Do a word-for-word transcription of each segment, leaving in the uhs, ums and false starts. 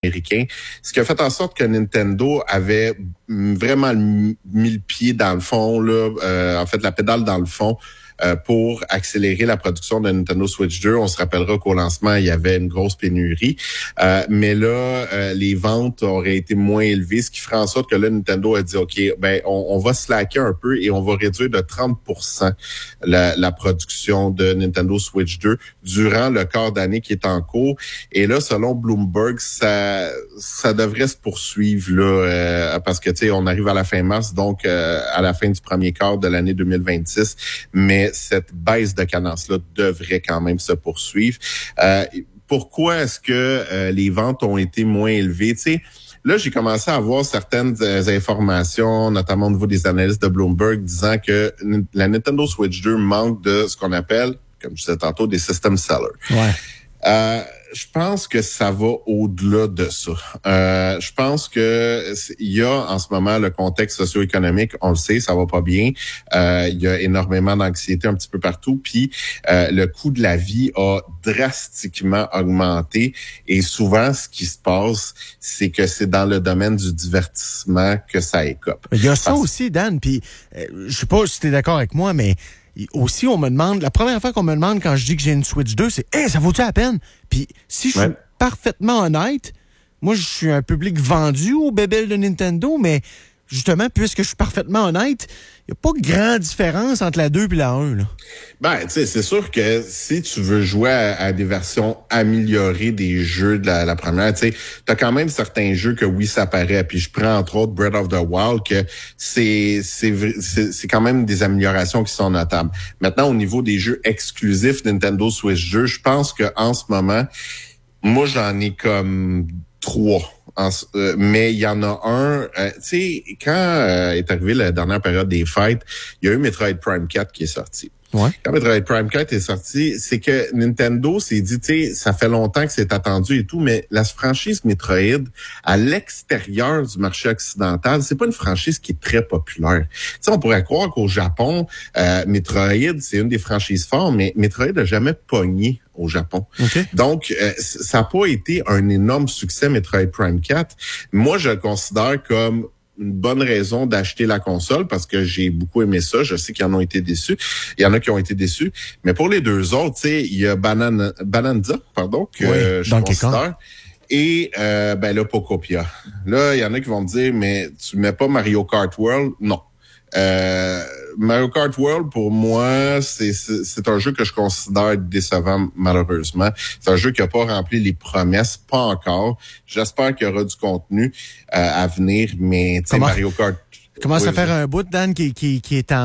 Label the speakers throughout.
Speaker 1: américains, ce qui a fait en sorte que Nintendo avait vraiment mis le pied dans le fond, là, euh, en fait la pédale dans le fond, euh, pour accélérer la production de Nintendo Switch deux. On se rappellera qu'au lancement, il y avait une grosse pénurie. Euh, mais là, euh, les ventes auraient été moins élevées, ce qui ferait en sorte que là, Nintendo a dit, OK, ben on, on va slacker un peu et on va réduire de trente pour cent la, la production de Nintendo Switch deux durant le quart d'année qui est en cours. Et là, selon Bloomberg, ça ça devrait se poursuivre là, euh, parce que, tu sais, on arrive à la fin mars, donc euh, à la fin du premier quart de l'année deux mille vingt-six, mais cette baisse de cadence-là devrait quand même se poursuivre. Euh, pourquoi est-ce que euh, les ventes ont été moins élevées? Tu sais, là, j'ai commencé à avoir certaines euh, informations, notamment au niveau des analystes de Bloomberg, disant que n- la Nintendo Switch deux manque de ce qu'on appelle, comme je disais tantôt, des system sellers.
Speaker 2: Ouais.
Speaker 1: Euh, je pense que ça va au-delà de ça. Euh, je pense que il y a en ce moment le contexte socio-économique, on le sait, ça va pas bien. Euh, il y a énormément d'anxiété un petit peu partout, puis euh, le coût de la vie a drastiquement augmenté. Et souvent, ce qui se passe, c'est que c'est dans le domaine du divertissement que ça écope.
Speaker 2: Il y a ça
Speaker 1: Parce...
Speaker 2: aussi, Dan. Puis euh, je sais pas si tu es d'accord avec moi, mais aussi, on me demande, la première fois qu'on me demande quand je dis que j'ai une Switch deux, c'est « Hey, ça vaut-tu la peine? » Puis si je
Speaker 1: ouais.
Speaker 2: suis parfaitement honnête, moi, je suis un public vendu aux bébelles de Nintendo, mais justement, puisque je suis parfaitement honnête, il n'y a pas grande différence entre la deux et la un. Là.
Speaker 1: Ben, tu sais, c'est sûr que si tu veux jouer à, à des versions améliorées des jeux de la, la première, tu sais, t'as quand même certains jeux que oui, ça paraît. Puis je prends entre autres Breath of the Wild, que c'est c'est c'est, c'est quand même des améliorations qui sont notables. Maintenant, au niveau des jeux exclusifs Nintendo Switch deux, je pense que en ce moment, moi, j'en ai comme trois. En, euh, mais il y en a un, euh, tu sais, quand euh, est arrivée la dernière période des fêtes, il y a eu Metroid Prime quatre qui est sorti.
Speaker 2: Ouais.
Speaker 1: Quand Metroid Prime quatre est sorti, c'est que Nintendo s'est dit, tu sais, ça fait longtemps que c'est attendu et tout, mais la franchise Metroid, à l'extérieur du marché occidental, c'est pas une franchise qui est très populaire. Tu sais, on pourrait croire qu'au Japon, euh, Metroid, c'est une des franchises fortes, mais Metroid n'a jamais pogné au Japon.
Speaker 2: Okay.
Speaker 1: Donc, euh, ça n'a pas été un énorme succès, Metroid Prime quatre. Moi, je le considère comme une bonne raison d'acheter la console parce que j'ai beaucoup aimé ça. Je sais qu'il y en a été déçus. Il y en a qui ont été déçus. Mais pour les deux autres, tu sais, il y a Banana, Bananza, pardon, que
Speaker 2: oui,
Speaker 1: euh, je considère. Et euh, ben là, Pocopia. Là, il y en a qui vont me dire, mais tu mets pas Mario Kart World? Non. Euh, Mario Kart World, pour moi, c'est, c'est, c'est un jeu que je considère décevant, malheureusement. C'est un jeu qui n'a pas rempli les promesses, pas encore. J'espère qu'il y aura du contenu euh, à venir, mais tu sais, Mario Kart...
Speaker 2: Commence oui, à faire je... un bout, Dan, qui, qui, qui est en,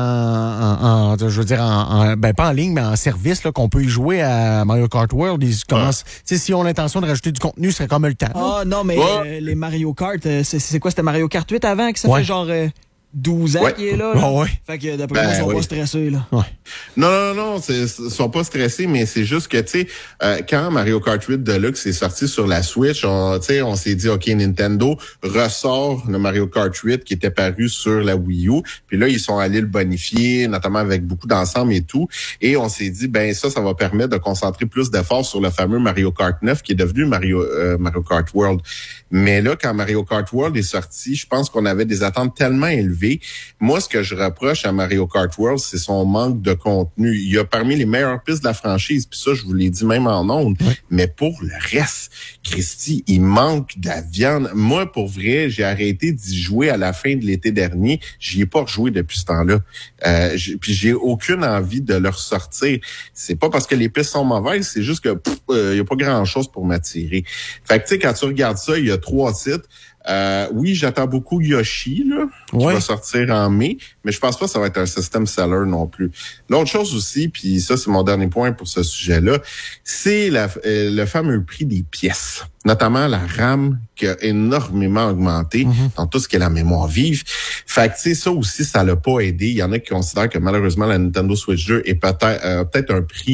Speaker 2: en, en, je veux dire, en, en, ben pas en ligne, mais en service, là, qu'on peut y jouer à Mario Kart World. Ils commencent, tu sais, si on a l'intention de rajouter du contenu, ce serait comme le temps.
Speaker 3: Ah, non, mais ouais. euh, les Mario Kart, c'est, c'est quoi? C'était Mario Kart huit avant, que ça
Speaker 2: ouais.
Speaker 3: fait genre... Euh... douze ans
Speaker 1: ouais.
Speaker 3: qu'il est là. là.
Speaker 2: Oh, ouais.
Speaker 3: Fait que d'après ben, moi, ils sont
Speaker 1: oui.
Speaker 3: pas stressés. Là.
Speaker 2: Ouais.
Speaker 1: Non, non, non, ils sont pas stressés, mais c'est juste que, tu sais, euh, quand Mario Kart huit Deluxe est sorti sur la Switch, on, on s'est dit, OK, Nintendo ressort le Mario Kart huit qui était paru sur la Wii U. Puis là, ils sont allés le bonifier, notamment avec beaucoup d'ensemble et tout. Et on s'est dit, ben ça, ça va permettre de concentrer plus d'efforts sur le fameux Mario Kart neuf qui est devenu Mario, euh, Mario Kart World. Mais là, quand Mario Kart World est sorti, je pense qu'on avait des attentes tellement élevées. Moi, ce que je reproche à Mario Kart World, c'est son manque de contenu. Il y a parmi les meilleures pistes de la franchise, puis ça, je vous l'ai dit même en ondes. Ouais. Mais pour le reste, Christy, il manque de la viande. Moi, pour vrai, j'ai arrêté d'y jouer à la fin de l'été dernier. J'y ai pas rejoué depuis ce temps-là. Euh, j'ai, puis j'ai aucune envie de le ressortir. C'est pas parce que les pistes sont mauvaises, c'est juste que pff, euh, il y a pas grand-chose pour m'attirer. Fait que tu sais, quand tu regardes ça, il y a trois titres. Euh, oui, j'attends beaucoup Yoshi, là, qui ouais. va sortir en mai, mais je pense pas que ça va être un system seller non plus. L'autre chose aussi, puis ça, c'est mon dernier point pour ce sujet-là, c'est la, euh, le fameux prix des pièces, notamment la RAM qui a énormément augmenté mm-hmm. dans tout ce qui est la mémoire vive. Fait que, tu sais, ça aussi, ça l'a pas aidé. Il y en a qui considèrent que malheureusement, la Nintendo Switch deux est peut-être, euh, peut-être un prix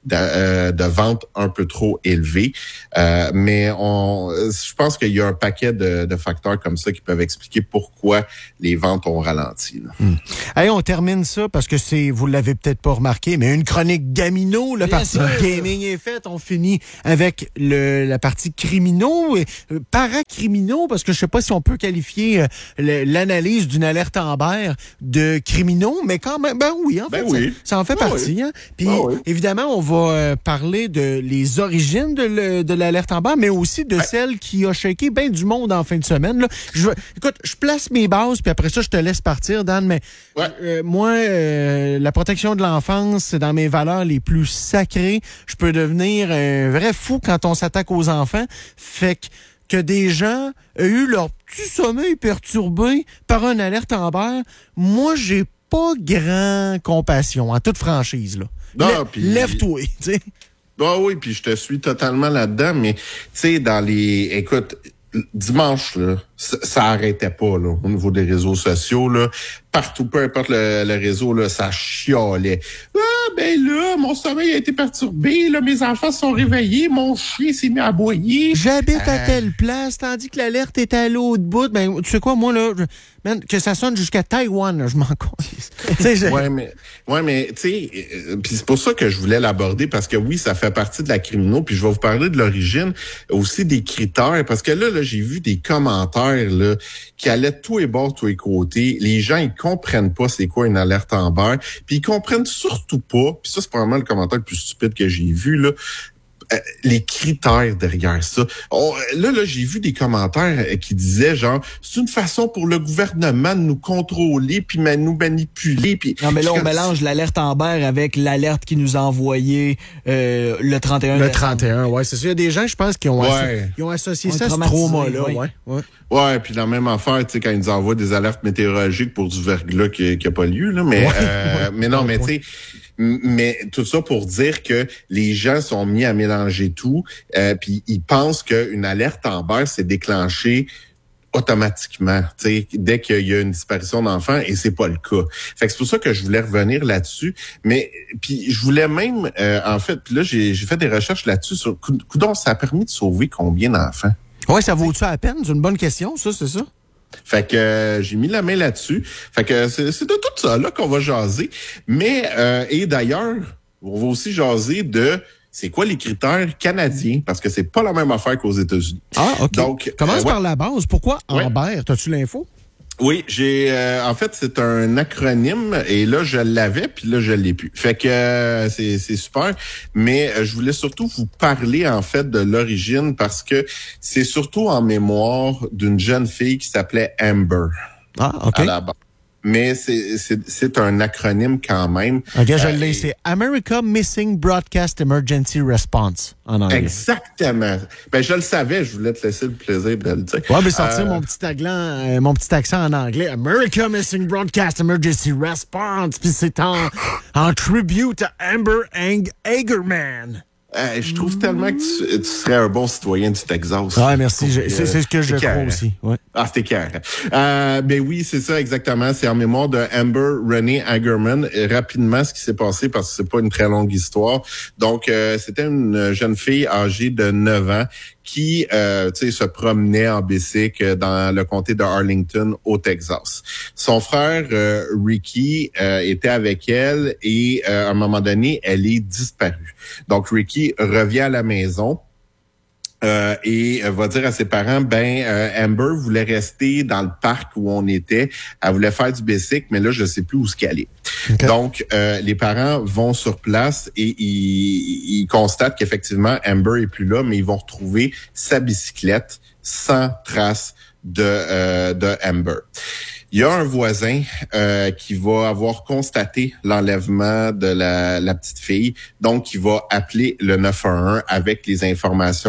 Speaker 1: de, euh, de ventes un peu trop élevées. Euh, mais on, je pense qu'il y a un paquet de, de facteurs comme ça qui peuvent expliquer pourquoi les ventes ont ralenti. Là.
Speaker 2: Hum. Allez, on termine ça parce que c'est, vous l'avez peut-être pas remarqué, mais une chronique gamino, la partie gaming est faite. On finit avec le, la partie criminaux et euh, paracriminaux, parce que je sais pas si on peut qualifier euh, le, l'analyse d'une alerte Amber de criminaux, mais quand même, ben oui, en fait,
Speaker 1: ben oui.
Speaker 2: ça, ça en fait
Speaker 1: ben
Speaker 2: partie.
Speaker 1: Oui.
Speaker 2: Hein? Puis
Speaker 1: ben oui.
Speaker 2: évidemment, on va euh, parler de les origines de, le, de l'alerte Amber, mais aussi de ouais. celle qui a shaké bien du monde en fin de semaine. Là. Je, écoute, je place mes bases, puis après ça, je te laisse partir, Dan, mais
Speaker 1: ouais.
Speaker 2: euh, moi, euh, la protection de l'enfance, c'est dans mes valeurs les plus sacrées. Je peux devenir un vrai fou quand on s'attaque aux enfants. Fait que que des gens aient eu leur petit sommeil perturbé par une alerte Amber, moi, j'ai pas grand compassion, en toute franchise, là.
Speaker 1: Non,
Speaker 2: Lè-
Speaker 1: pis...
Speaker 2: Lève-toi, tu sais.
Speaker 1: Ah oui, puis je te suis totalement là-dedans, mais tu sais, dans les... Écoute, dimanche, là, ça, ça arrêtait pas, là, au niveau des réseaux sociaux, là. Partout, peu importe le, le réseau, là, ça chialait. Ah, ben là, mon sommeil a été perturbé, là, mes enfants se sont réveillés, mon chien s'est mis à aboyer.
Speaker 2: J'habite
Speaker 1: euh...
Speaker 2: à telle place, tandis que l'alerte est à l'autre bout. Ben, tu sais quoi, moi, là, je... Man, que ça sonne jusqu'à Taïwan, là, je m'en compte. je...
Speaker 1: Ouais, mais, ouais, mais, tu sais, euh, puis c'est pour ça que je voulais l'aborder, parce que oui, ça fait partie de la criminaux, puis je vais vous parler de l'origine, aussi des critères, parce que là, là, j'ai vu des commentaires, là, qui allaient de tous les bords, tous les côtés. Les gens, ils comprennent pas c'est quoi une alerte Amber, puis ils comprennent surtout pas, puis ça, c'est probablement le commentaire le plus stupide que j'ai vu, là, Euh, les critères derrière ça. On, là, là, j'ai vu des commentaires qui disaient genre, c'est une façon pour le gouvernement de nous contrôler puis ma- nous manipuler. Puis
Speaker 3: non, mais là, on mélange l'alerte Amber avec l'alerte qui nous a envoyé euh, le trente et un.
Speaker 2: Le trente et un, ouais, c'est ça. Il y a des gens, je pense, qui ont,
Speaker 1: ouais.
Speaker 2: asso- ils ont associé
Speaker 3: on
Speaker 2: ça à ce trauma-là.
Speaker 3: Oui.
Speaker 2: Ouais, ouais.
Speaker 1: Ouais, puis la même affaire, tu sais, quand ils nous envoient des alertes météorologiques pour du verglas qui n'a pas lieu, là, mais,
Speaker 2: ouais.
Speaker 1: euh, mais non, mais tu sais, mais tout ça pour dire que les gens sont mis à mélanger tout, euh, puis ils pensent qu'une alerte Amber s'est déclenchée automatiquement, tu sais, dès qu'il y a une disparition d'enfants, et c'est pas le cas. Fait que c'est pour ça que je voulais revenir là-dessus, mais puis je voulais même, euh, en fait, puis là j'ai, j'ai fait des recherches là-dessus sur, coudonc, ça a permis de sauver combien d'enfants?
Speaker 2: Ouais, ça vaut-tu à peine? C'est une bonne question, ça, c'est ça?
Speaker 1: Fait que euh, j'ai mis la main là-dessus. Fait que c'est, c'est de tout ça là qu'on va jaser. Mais euh, et d'ailleurs, on va aussi jaser de c'est quoi les critères canadiens, parce que c'est pas la même affaire qu'aux États-Unis.
Speaker 2: Ah, OK.
Speaker 1: Donc,
Speaker 2: commence
Speaker 1: euh,
Speaker 2: par
Speaker 1: ouais.
Speaker 2: la base. Pourquoi
Speaker 1: ouais.
Speaker 2: Amber? T'as-tu l'info?
Speaker 1: Oui, j'ai euh, en fait c'est un acronyme et là je l'avais puis là je l'ai plus. Fait que euh, c'est c'est super, mais euh, je voulais surtout vous parler en fait de l'origine parce que c'est surtout en mémoire d'une jeune fille qui s'appelait Amber.
Speaker 2: Ah, OK.
Speaker 1: À la base. Mais c'est c'est c'est un acronyme quand même.
Speaker 2: OK, je
Speaker 1: euh,
Speaker 2: l'ai, c'est America Missing Broadcast Emergency Response en anglais.
Speaker 1: Exactement. Ben je le savais, je voulais te laisser le plaisir de le dire.
Speaker 2: Ouais, mais sortir
Speaker 1: euh,
Speaker 2: mon petit accent, euh, mon petit accent en anglais, America Missing Broadcast Emergency Response, puis c'est en en tribute à Amber Ang- Hagerman.
Speaker 1: Euh, je trouve tellement que tu, tu serais un bon citoyen du Texas.
Speaker 2: Ouais, merci. Je,
Speaker 1: Donc,
Speaker 2: c'est, c'est ce que je crois
Speaker 1: carré.
Speaker 2: aussi. Ouais.
Speaker 1: Ah, c'était clair. Euh, ben oui, c'est ça exactement. C'est en mémoire de Amber Renee Hagerman. Et rapidement, ce qui s'est passé, parce que c'est pas une très longue histoire. Donc, euh, c'était une jeune fille âgée de neuf ans qui, euh, tu sais, se promenait en bicycle dans le comté de Arlington, au Texas. Son frère, euh, Ricky, euh, était avec elle et euh, à un moment donné, elle est disparue. Donc, Ricky revient à la maison. Euh, et euh, va dire à ses parents, ben euh, Amber voulait rester dans le parc où on était. Elle voulait faire du bicycle, mais là, je sais plus où ce qu'elle est. Okay. Donc, euh, les parents vont sur place et ils, ils constatent qu'effectivement, Amber est plus là, mais ils vont retrouver sa bicyclette sans trace de, euh, de Amber. Il y a un voisin euh, qui va avoir constaté l'enlèvement de la, la petite fille, donc il va appeler le neuf un un avec les informations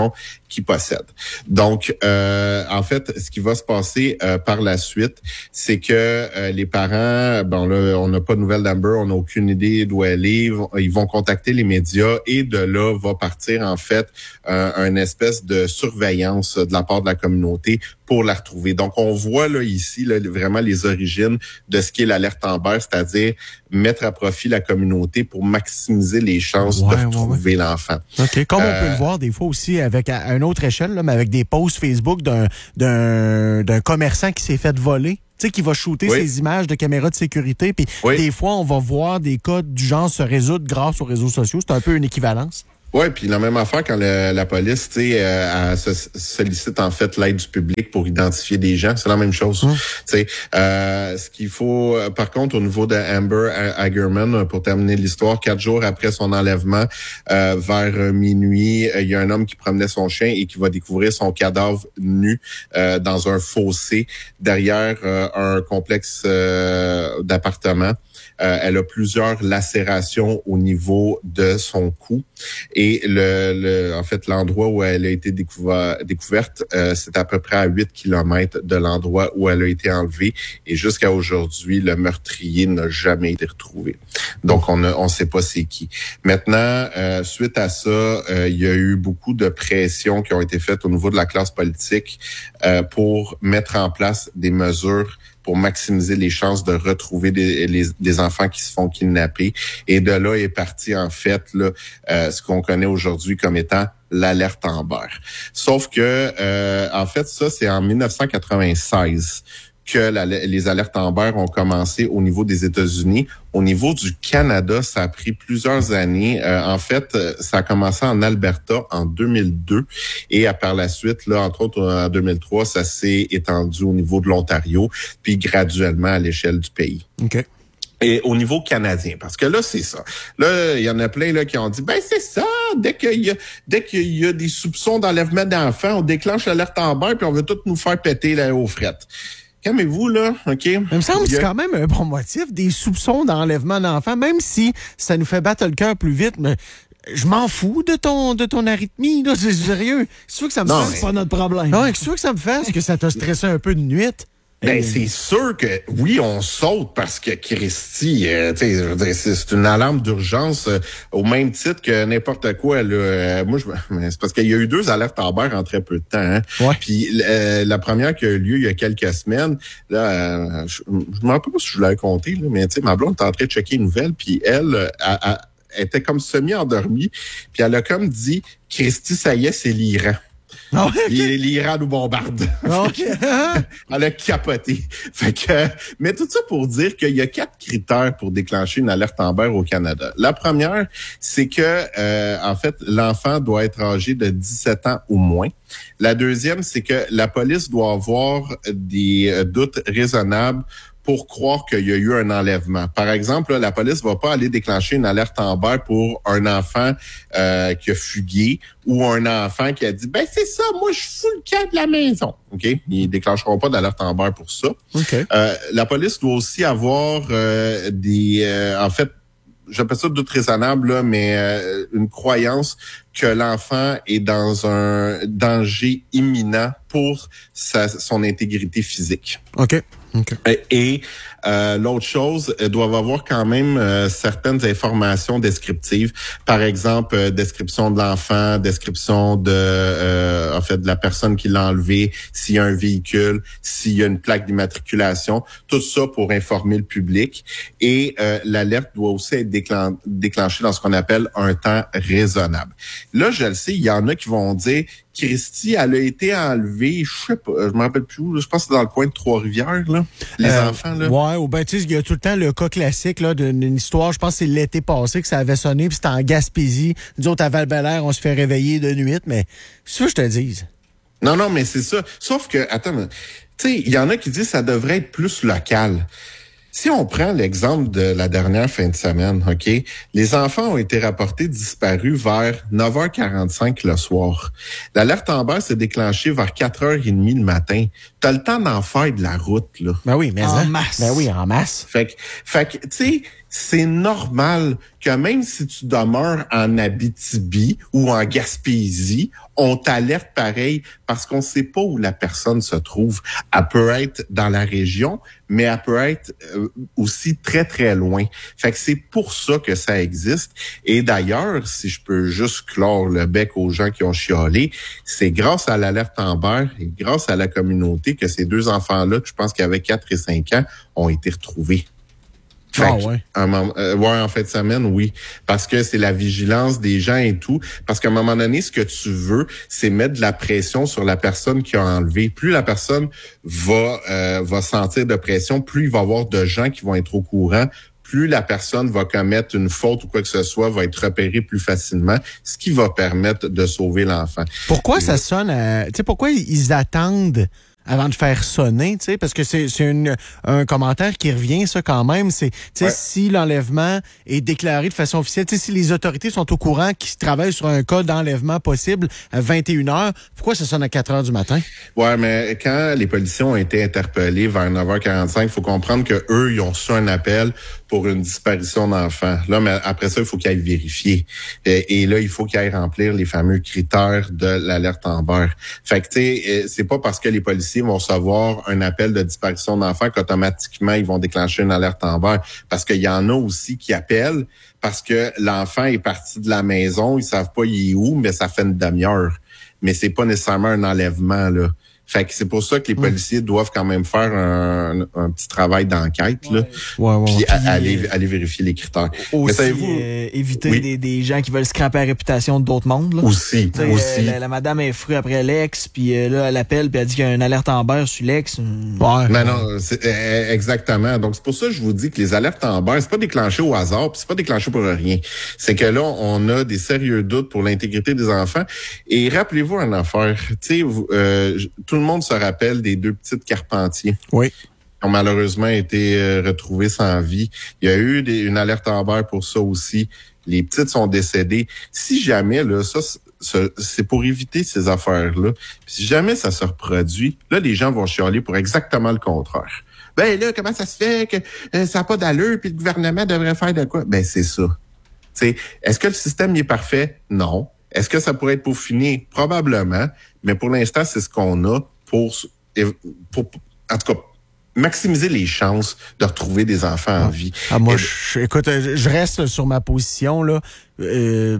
Speaker 1: qui possèdent. Donc, euh, en fait, ce qui va se passer euh, par la suite, c'est que euh, les parents, bon là, on n'a pas de nouvelles d'Amber, on n'a aucune idée d'où elle est, ils vont contacter les médias et de là va partir en fait euh, une espèce de surveillance de la part de la communauté pour la retrouver. Donc, on voit là ici là, vraiment les origines de ce qu'est l'alerte Amber, c'est-à-dire mettre à profit la communauté pour maximiser les chances
Speaker 2: ouais,
Speaker 1: de retrouver
Speaker 2: ouais, ouais.
Speaker 1: l'enfant.
Speaker 2: OK. Comme
Speaker 1: euh,
Speaker 2: on peut le voir des fois aussi avec à une autre échelle, là, mais avec des posts Facebook d'un, d'un, d'un commerçant qui s'est fait voler. Tu sais, qui va shooter
Speaker 1: oui.
Speaker 2: ses images de caméras de sécurité. Puis oui. des fois, on va voir des cas du genre se résoudre grâce aux réseaux sociaux. C'est un peu une équivalence.
Speaker 1: Oui, puis la même affaire quand le, la police, tu sais, euh, sollicite en fait l'aide du public pour identifier des gens, c'est la même chose. Mmh. Tu sais, euh, ce qu'il faut, par contre, au niveau de Amber Hagerman, pour terminer l'histoire, quatre jours après son enlèvement, euh, vers minuit, il y a un homme qui promenait son chien et qui va découvrir son cadavre nu euh, dans un fossé derrière euh, un complexe euh, d'appartements. Euh, elle a plusieurs lacérations au niveau de son cou et le, le en fait l'endroit où elle a été découvert, découverte, euh, c'est à peu près à huit kilomètres de l'endroit où elle a été enlevée et jusqu'à aujourd'hui, le meurtrier n'a jamais été retrouvé. Donc on ne on sait pas c'est qui. Maintenant, euh, suite à ça, euh, il y a eu beaucoup de pressions qui ont été faites au niveau de la classe politique euh, pour mettre en place des mesures pour maximiser les chances de retrouver des, les, des enfants qui se font kidnapper. Et de là est parti, en fait, là, euh, ce qu'on connaît aujourd'hui comme étant l'alerte Amber. Sauf que, euh, en fait, ça, c'est en dix-neuf cent quatre-vingt-seize que la, les alertes Amber ont commencé au niveau des États-Unis. Au niveau du Canada, ça a pris plusieurs années. Euh, en fait, ça a commencé en Alberta en deux mille deux et à par la suite, là, entre autres en deux mille trois, ça s'est étendu au niveau de l'Ontario, puis graduellement à l'échelle du pays.
Speaker 2: OK.
Speaker 1: Et au niveau canadien, parce que là, c'est ça. Là, il y en a plein là qui ont dit, ben c'est ça, dès qu'il y a, dès qu'il y a des soupçons d'enlèvement d'enfants, on déclenche l'alerte Amber puis on veut tout nous faire péter là, aux frettes. Calmez-vous, là, OK?
Speaker 2: Il me semble que c'est quand même un bon motif, des soupçons d'enlèvement d'enfants, même si ça nous fait battre le cœur plus vite, mais je m'en fous de ton de ton arythmie, là, c'est sérieux. C'est sûr que ça me
Speaker 3: non,
Speaker 2: fait...
Speaker 3: c'est pas notre problème.
Speaker 2: Non, c'est sûr que ça me fait, est-ce que ça t'a stressé un peu de nuit?
Speaker 1: Ben, c'est sûr que, oui, on saute parce que Christy, euh, tu sais, c'est, c'est une alarme d'urgence euh, au même titre que n'importe quoi, là. Euh, moi, je, c'est parce qu'il y a eu deux alertes Amber en très peu de temps, hein.
Speaker 2: Ouais.
Speaker 1: Puis, euh, la première qui a eu lieu il y a quelques semaines, là, euh, je, je me rappelle pas si je l'avais compté, là, mais tu sais, ma blonde était en train de checker une nouvelle, puis elle, elle, elle, elle était comme semi-endormie, puis elle a comme dit, Christy, ça y est, c'est l'Iran.
Speaker 2: Ah ouais, okay.
Speaker 1: L'Iran nous bombarde.
Speaker 2: Okay.
Speaker 1: Elle a capoté. Fait que, mais tout ça pour dire qu'il y a quatre critères pour déclencher une alerte Amber au Canada. La première, c'est que, euh, en fait, l'enfant doit être âgé de dix-sept ans ou moins. La deuxième, c'est que la police doit avoir des euh, doutes raisonnables pour croire qu'il y a eu un enlèvement. Par exemple, là, la police va pas aller déclencher une alerte Amber pour un enfant euh, qui a fugué ou un enfant qui a dit « Ben c'est ça, moi je fous le camp de la maison ». OK? Ils déclencheront pas d'alerte Amber pour ça.
Speaker 2: Okay.
Speaker 1: Euh, la police doit aussi avoir euh, des... Euh, en fait, j'appelle ça doute raisonnable, là, mais euh, une croyance que l'enfant est dans un danger imminent pour sa, son intégrité physique.
Speaker 2: OK. Okay.
Speaker 1: Et euh, l'autre chose, elles doivent avoir quand même euh, certaines informations descriptives. Par exemple, euh, description de l'enfant, description de euh, en fait de la personne qui l'a enlevé, s'il y a un véhicule, s'il y a une plaque d'immatriculation, tout ça pour informer le public. Et euh, l'alerte doit aussi être déclen- déclenchée dans ce qu'on appelle un temps raisonnable. Là, je le sais, il y en a qui vont dire Christy, elle a été enlevée, je sais pas, je me rappelle plus où, je pense que c'est dans le coin de Trois-Rivières, là, les euh, enfants, là.
Speaker 2: Ouais, ou ben, tu sais, il y a tout le temps le cas classique, là, d'une histoire, je pense que c'est l'été passé que ça avait sonné, puis c'était en Gaspésie. Nous autres, à Val-Bélair, on se fait réveiller de nuit, mais c'est ça que je te dise.
Speaker 1: Non, non, mais c'est ça. Sauf que, attends, tu sais, il y en a qui disent que ça devrait être plus local. Si on prend l'exemple de la dernière fin de semaine, OK, les enfants ont été rapportés disparus vers neuf heures quarante-cinq le soir. L'alerte Amber s'est déclenchée vers quatre heures trente le matin. T'as le temps d'en faire de la route, là.
Speaker 2: Ben oui, mais
Speaker 3: en
Speaker 2: hein?
Speaker 3: masse.
Speaker 2: Ben oui, en masse.
Speaker 1: Fait que, fait que, tu sais, c'est normal que même si tu demeures en Abitibi ou en Gaspésie, on t'alerte pareil parce qu'on sait pas où la personne se trouve. Elle peut être dans la région, mais elle peut être euh, aussi très, très loin. Fait que c'est pour ça que ça existe. Et d'ailleurs, si je peux juste clore le bec aux gens qui ont chialé, c'est grâce à l'alerte Amber et grâce à la communauté que ces deux enfants-là, que je pense qu'ils avaient quatre et cinq ans, ont été retrouvés. Fait
Speaker 2: Ah
Speaker 1: que,
Speaker 2: ouais.
Speaker 1: un moment- euh, ouais, en fin de semaine, oui. Parce que c'est la vigilance des gens et tout. Parce qu'à un moment donné, ce que tu veux, c'est mettre de la pression sur la personne qui a enlevé. Plus la personne va euh, va sentir de pression, plus il va y avoir de gens qui vont être au courant, plus la personne va commettre une faute ou quoi que ce soit, va être repérée plus facilement, ce qui va permettre de sauver l'enfant.
Speaker 2: Pourquoi ça sonne à... Tu sais, pourquoi ils attendent avant de faire sonner, tu sais, parce que c'est c'est une un commentaire qui revient, ça, quand même, c'est, tu sais,
Speaker 1: Ouais.
Speaker 2: si l'enlèvement est déclaré de façon officielle, tu sais, si les autorités sont au courant qu'ils travaillent sur un cas d'enlèvement possible à vingt et une heures, pourquoi ça sonne à quatre heures du matin?
Speaker 1: Ouais, mais quand les policiers ont été interpellés vers neuf heures quarante-cinq, il faut comprendre que eux, ils ont reçu un appel pour une disparition d'enfant. Là, mais après ça, il faut qu'ils aillent vérifier. Et, et là, il faut qu'ils aillent remplir les fameux critères de l'alerte Amber. Fait que, tu sais, c'est pas parce que les policiers vont recevoir un appel de disparition d'enfant qu'automatiquement, ils vont déclencher une alerte Amber. Parce qu'il y en a aussi qui appellent parce que l'enfant est parti de la maison, ils savent pas il est où, mais ça fait une demi-heure. Mais c'est pas nécessairement un enlèvement, là. Fait que c'est pour ça que les policiers mmh. doivent quand même faire un, un petit travail d'enquête, ouais. là.
Speaker 2: Ouais, ouais,
Speaker 1: puis
Speaker 2: ouais.
Speaker 1: à, aller, aller vérifier les critères.
Speaker 3: Aussi,
Speaker 1: mais savez-vous,
Speaker 3: euh, éviter
Speaker 1: oui.
Speaker 3: des, des gens qui veulent scraper la réputation d'autres mondes. Là.
Speaker 1: Aussi,
Speaker 3: T'sais,
Speaker 1: aussi.
Speaker 3: Euh, la, la madame est fruit après l'ex, puis euh, là, elle appelle, puis elle dit qu'il y a une alerte Amber sur l'ex.
Speaker 2: Ouais.
Speaker 1: Mais non, c'est, euh, exactement. Donc, c'est pour ça que je vous dis que les alertes Amber, c'est pas déclenché au hasard, puis c'est pas déclenché pour rien. C'est que là, on a des sérieux doutes pour l'intégrité des enfants. Et rappelez-vous une affaire. Tu sais, euh, tout le monde se rappelle des deux petites Carpentier.
Speaker 2: Oui.
Speaker 1: Qui ont malheureusement été euh, retrouvées sans vie. Il y a eu des, une alerte Amber pour ça aussi. Les petites sont décédées. Si jamais, là, ça, c'est pour éviter ces affaires-là. Puis si jamais ça se reproduit, là, les gens vont chialer pour exactement le contraire. Ben là, comment ça se fait que euh, ça n'a pas d'allure puis le gouvernement devrait faire de quoi? Ben, c'est ça. T'sais, est-ce que le système est parfait? Non. Est-ce que ça pourrait être peaufiné? Probablement. Mais pour l'instant, c'est ce qu'on a pour... Pour, en tout cas, maximiser les chances de retrouver des enfants en vie.
Speaker 2: Ah, moi,
Speaker 1: Et,
Speaker 2: je, écoute, je reste sur ma position, là. Euh,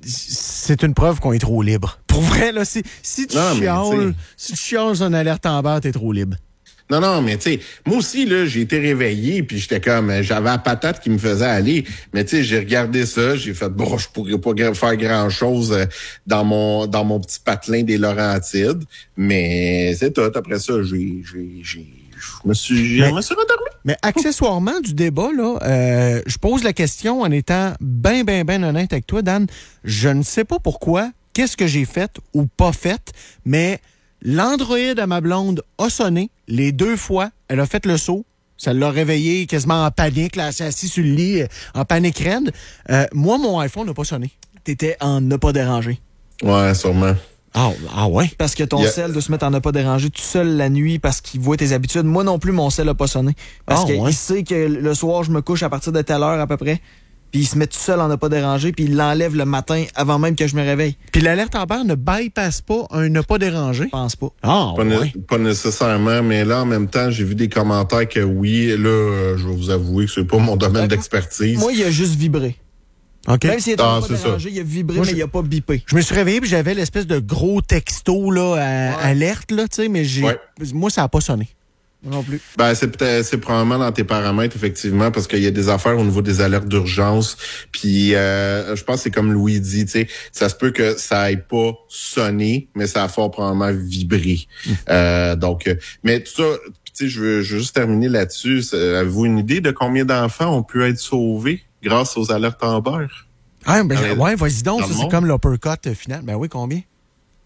Speaker 2: c'est une preuve qu'on est trop libre. Pour vrai, là, si, si tu
Speaker 1: non,
Speaker 2: chiales, si tu chiales une alerte en bas, t'es trop libre.
Speaker 1: Non, non, mais tu sais, moi aussi, là, j'ai été réveillé, puis j'étais comme, j'avais la patate qui me faisait aller. Mais tu sais, j'ai regardé ça, j'ai fait, bon, je pourrais pas faire grand-chose dans mon dans mon petit patelin des Laurentides. Mais c'est tout. Après ça, j'ai, j'ai, j'ai, je me suis, je me suis rendormi.
Speaker 2: Mais accessoirement du débat, là, euh, je pose la question en étant ben, ben, ben honnête avec toi, Dan. Je ne sais pas pourquoi, qu'est-ce que j'ai fait ou pas fait, mais l'Android à ma blonde a sonné les deux fois. Elle a fait le saut. Ça l'a réveillée quasiment en panique. Là, elle s'est assise sur le lit, en panique raide. Euh, moi, mon iPhone n'a pas sonné.
Speaker 3: T'étais en ne pas déranger.
Speaker 1: Ouais, sûrement.
Speaker 2: Ah, ah ouais?
Speaker 3: Parce que ton
Speaker 1: Yeah.
Speaker 3: cell doit se mettre en ne pas déranger tout seul la nuit parce qu'il voit tes habitudes. Moi non plus, mon cell n'a pas sonné. Parce
Speaker 2: Ah,
Speaker 3: qu'il
Speaker 2: ouais.
Speaker 3: sait que le soir, je me couche à partir de telle heure à peu près. Puis il se met tout seul en ne pas déranger, puis il l'enlève le matin avant même que je me réveille.
Speaker 2: Puis l'alerte Amber ne bypasse pas un ne pas déranger.
Speaker 3: Je pense pas.
Speaker 2: Ah,
Speaker 1: Pas,
Speaker 2: ouais.
Speaker 1: ne- pas nécessairement, mais là, en même temps, j'ai vu des commentaires que oui, là, euh, je vais vous avouer que c'est pas mon domaine d'expertise.
Speaker 3: Moi, il a juste vibré.
Speaker 2: OK.
Speaker 3: Même s'il était
Speaker 1: Ah,
Speaker 3: pas
Speaker 1: c'est
Speaker 3: dérangé, il a vibré,
Speaker 2: Moi,
Speaker 3: mais
Speaker 2: je-
Speaker 3: il a pas bipé.
Speaker 2: Je me suis réveillé puis j'avais l'espèce de gros texto là, à,
Speaker 3: Ouais.
Speaker 2: alerte, là, tu sais, mais j'ai,
Speaker 1: Ouais.
Speaker 2: moi, ça n'a pas sonné.
Speaker 3: Moi non plus.
Speaker 1: Ben, c'est peut-être, c'est probablement dans tes paramètres, effectivement, parce qu'il y a des affaires au niveau des alertes d'urgence. Puis, euh, je pense que c'est comme Louis dit, tu sais, ça se peut que ça ait pas sonné, mais ça a fort probablement vibré.
Speaker 2: Mmh.
Speaker 1: Euh, donc, euh, mais tout ça, tu sais, je veux, je veux juste terminer là-dessus. C'est- Avez-vous une idée de combien d'enfants ont pu être sauvés grâce aux alertes Amber?
Speaker 2: Ah, ben,
Speaker 1: Dans les-
Speaker 2: ouais, vas-y donc,
Speaker 1: dans
Speaker 2: ça,
Speaker 1: le
Speaker 2: c'est
Speaker 1: monde.
Speaker 2: comme l'uppercut euh, final. Ben oui, combien?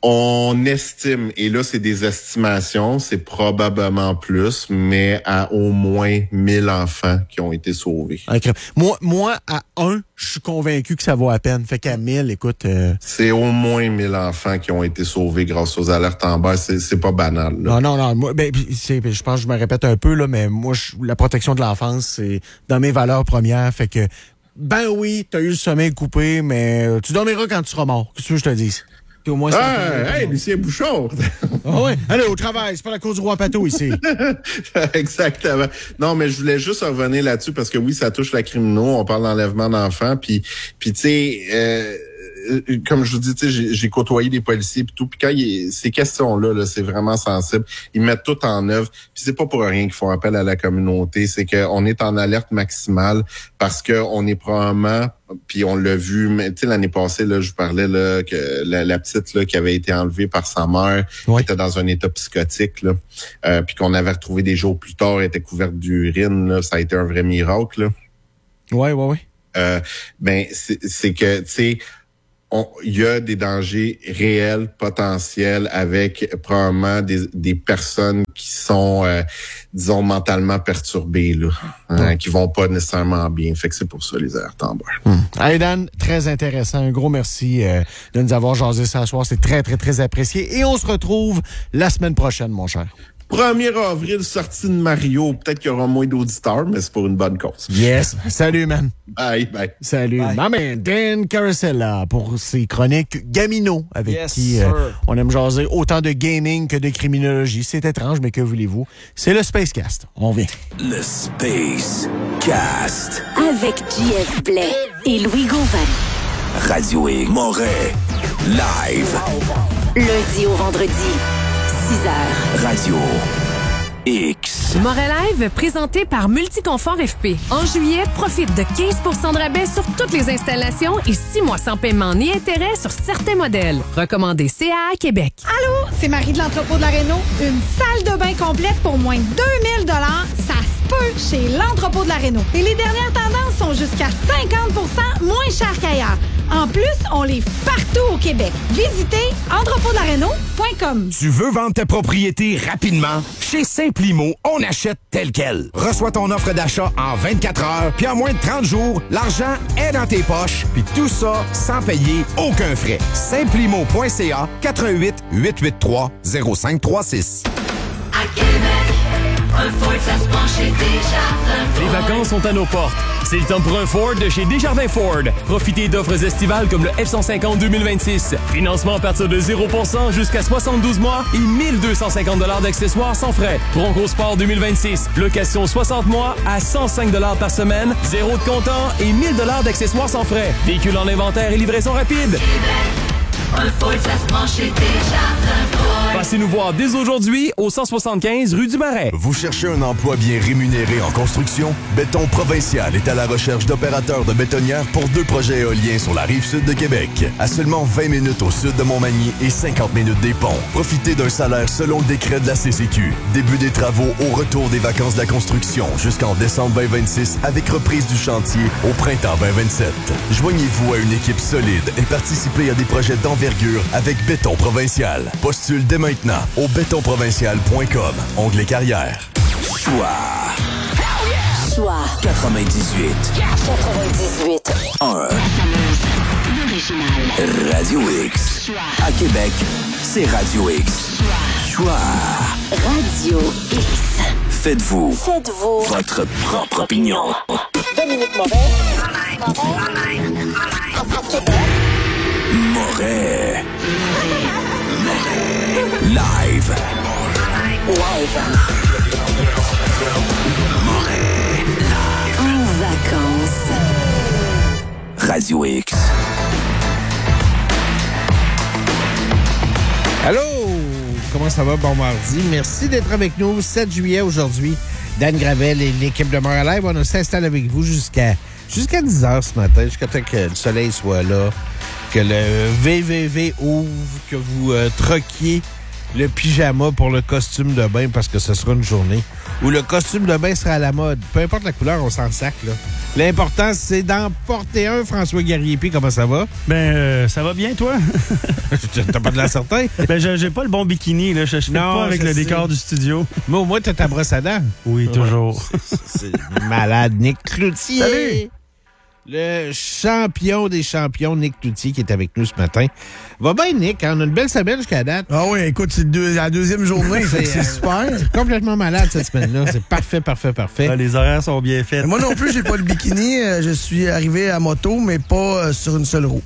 Speaker 1: On estime, et là, c'est des estimations, c'est probablement plus, mais à au moins mille enfants qui ont été sauvés.
Speaker 2: Okay. Moi, moi, à un, je suis convaincu que ça vaut à peine. Fait qu'à mille, écoute... Euh...
Speaker 1: C'est au moins mille enfants qui ont été sauvés grâce aux alertes Amber. C'est, c'est pas banal, là.
Speaker 2: Non, non, non. Moi, ben, c'est, je pense que je me répète un peu, là, mais moi, je, la protection de l'enfance, c'est dans mes valeurs premières. Fait que, ben oui, t'as eu le sommeil coupé, mais tu dormiras quand tu seras mort. Qu'est-ce que je te dis?
Speaker 3: Puis au moins,
Speaker 1: ah, hey, Lucien Bouchard!
Speaker 2: Ah oui, allez, au travail, c'est pas la cause du roi Pato ici.
Speaker 1: Exactement. Non, mais je voulais juste revenir là-dessus parce que oui, ça touche la criminaux, on parle d'enlèvement d'enfants, puis, puis tu sais... Euh, comme je vous dis, tu sais, j'ai, j'ai côtoyé des policiers et tout, puis quand il, ces questions-là, là, c'est vraiment sensible. Ils mettent tout en œuvre. Puis c'est pas pour rien qu'ils font appel à la communauté, c'est qu'on est en alerte maximale parce que on est probablement, puis on l'a vu, tu sais, l'année passée, là, je vous parlais là que la, la petite là qui avait été enlevée par sa mère,
Speaker 2: oui.
Speaker 1: qui était dans un état psychotique, là, euh, puis qu'on avait retrouvé des jours plus tard, elle était couverte d'urine, là, ça a été un vrai miracle, là.
Speaker 2: Ouais, ouais, ouais.
Speaker 1: Euh, ben c'est, c'est que, tu sais. Il y a des dangers réels, potentiels, avec probablement des, des personnes qui sont, euh, disons, mentalement perturbées, là, hein, mmh. qui vont pas nécessairement bien. Fait que c'est pour ça, les alertes Amber.
Speaker 2: Mmh. Hey Dan, très intéressant. Un gros merci euh, de nous avoir jasé ce soir. C'est très, très, très apprécié. Et on se retrouve la semaine prochaine, mon cher.
Speaker 1: premier avril, sortie de Mario. Peut-être qu'il y aura moins d'auditeurs, mais c'est pour une bonne cause.
Speaker 2: Yes. Salut, man.
Speaker 1: Bye, bye.
Speaker 2: Salut.
Speaker 3: Bye.
Speaker 2: Ma man, Dan Carosella pour ses chroniques Gamino, avec
Speaker 3: yes,
Speaker 2: qui euh, on aime jaser autant de gaming que de criminologie. C'est étrange, mais que voulez-vous? C'est le Spacecast. On vient.
Speaker 4: Le Spacecast.
Speaker 5: Avec J F Blais et Louis Gauvin.
Speaker 4: Radio X. Moret. Live.
Speaker 5: Lundi au vendredi. six heures.
Speaker 4: Radio X.
Speaker 6: Moret Live, présenté par Multiconfort F P. En juillet, profite de quinze pour cent de rabais sur toutes les installations et six mois sans paiement ni intérêt sur certains modèles. Recommandé C A A Québec.
Speaker 7: Allô, c'est Marie de l'entrepôt de la Réno. Une salle de bain complète pour moins de deux mille dollars, ça se peut chez l'entrepôt de la Réno. Et les dernières tendances sont jusqu'à cinquante pour cent moins chères qu'ailleurs. En plus, on livre partout au Québec. Visitez entrepôt de la réno point com.
Speaker 8: Tu veux vendre ta propriété rapidement? Chez Simplimo, on achète tel quel. Reçois ton offre d'achat en vingt-quatre heures, puis en moins de trente jours, l'argent est dans tes poches, puis tout ça sans payer aucun frais. Simplimo point C A, quatre un huit, huit huit trois, zéro cinq trois six.
Speaker 9: À Québec, un Ford, ça se penche chez Desjardins Ford.
Speaker 10: Les vacances sont à nos portes. C'est le temps pour un Ford de chez Desjardins Ford. Profitez d'offres estivales comme le F cent cinquante deux mille vingt-six. Financement à partir de zéro pour cent jusqu'à soixante-douze mois et mille deux cent cinquante dollars d'accessoires sans frais. Bronco Sport deux mille vingt-six. Location soixante mois à cent cinq dollars par semaine. Zéro de comptant et mille dollars d'accessoires sans frais. Véhicule en inventaire et livraison rapide.
Speaker 9: Québec, un Ford, ça se penche chez Desjardins Ford.
Speaker 10: Passez nous voir dès aujourd'hui au cent soixante-quinze rue du Marais.
Speaker 11: Vous cherchez un emploi bien rémunéré en construction? Béton Provincial est à la recherche d'opérateurs de bétonnières pour deux projets éoliens sur la rive sud de Québec. À seulement vingt minutes au sud de Montmagny et cinquante minutes des ponts. Profitez d'un salaire selon le décret de la C C Q. Début des travaux au retour des vacances de la construction jusqu'en décembre vingt vingt-six avec reprise du chantier au printemps vingt vingt-sept. Joignez-vous à une équipe solide et participez à des projets d'envergure avec Béton Provincial. Postule dès maintenant au béton provincial point com. Onglet carrière.
Speaker 4: Choix.
Speaker 5: Choix.
Speaker 4: quatre-vingt-dix-huit.
Speaker 5: quatre-vingt-dix-huit.
Speaker 4: un.
Speaker 5: L'original.
Speaker 4: Radio X.
Speaker 5: Choix.
Speaker 4: À Québec, c'est Radio X.
Speaker 5: Choix.
Speaker 4: Choix.
Speaker 5: Radio X.
Speaker 4: Faites-vous.
Speaker 5: Faites-vous.
Speaker 4: Votre propre opinion.
Speaker 5: Dominique Moret.
Speaker 4: Moret. Live.
Speaker 5: Live.
Speaker 4: Moret.
Speaker 5: En vacances.
Speaker 4: Radio X.
Speaker 2: Allô? Comment ça va? Bon mardi. Merci d'être avec nous. sept juillet aujourd'hui. Dan Gravel et l'équipe de Moret Live, on s'installe avec vous jusqu'à jusqu'à dix heures ce matin, jusqu'à temps que le soleil soit là, que le V V V ouvre, que vous euh, troquiez
Speaker 12: le pyjama pour le costume de bain parce que ce sera une journée où le costume de bain sera à la mode. Peu importe la couleur, on s'en sac, là. L'important, c'est d'en porter un. François Garriépi, comment ça va?
Speaker 13: Ben, euh, ça va bien, toi?
Speaker 12: T'as pas de la certain?
Speaker 13: Ben, je- j'ai pas le bon bikini, là. Je, je fais pas avec
Speaker 12: je
Speaker 13: le
Speaker 12: sais.
Speaker 13: décor du studio.
Speaker 12: Mais au moins, t'as ta brosse à dents.
Speaker 13: Oui, toujours.
Speaker 12: C'est malade. Nick Cloutier.
Speaker 2: Salut.
Speaker 12: Le champion des champions, Nick Cloutier, qui est avec nous ce matin. Va bien, Nick, hein? On a une belle semaine jusqu'à date.
Speaker 2: Ah oui, écoute, c'est deux- la deuxième journée, fait que c'est
Speaker 12: euh,
Speaker 2: super.
Speaker 12: c'est complètement malade cette semaine-là. C'est parfait, parfait, parfait.
Speaker 13: Ah, les horaires sont bien faits.
Speaker 2: Moi non plus, j'ai pas le bikini. Euh, Je suis arrivé à moto, mais pas euh, sur une seule roue.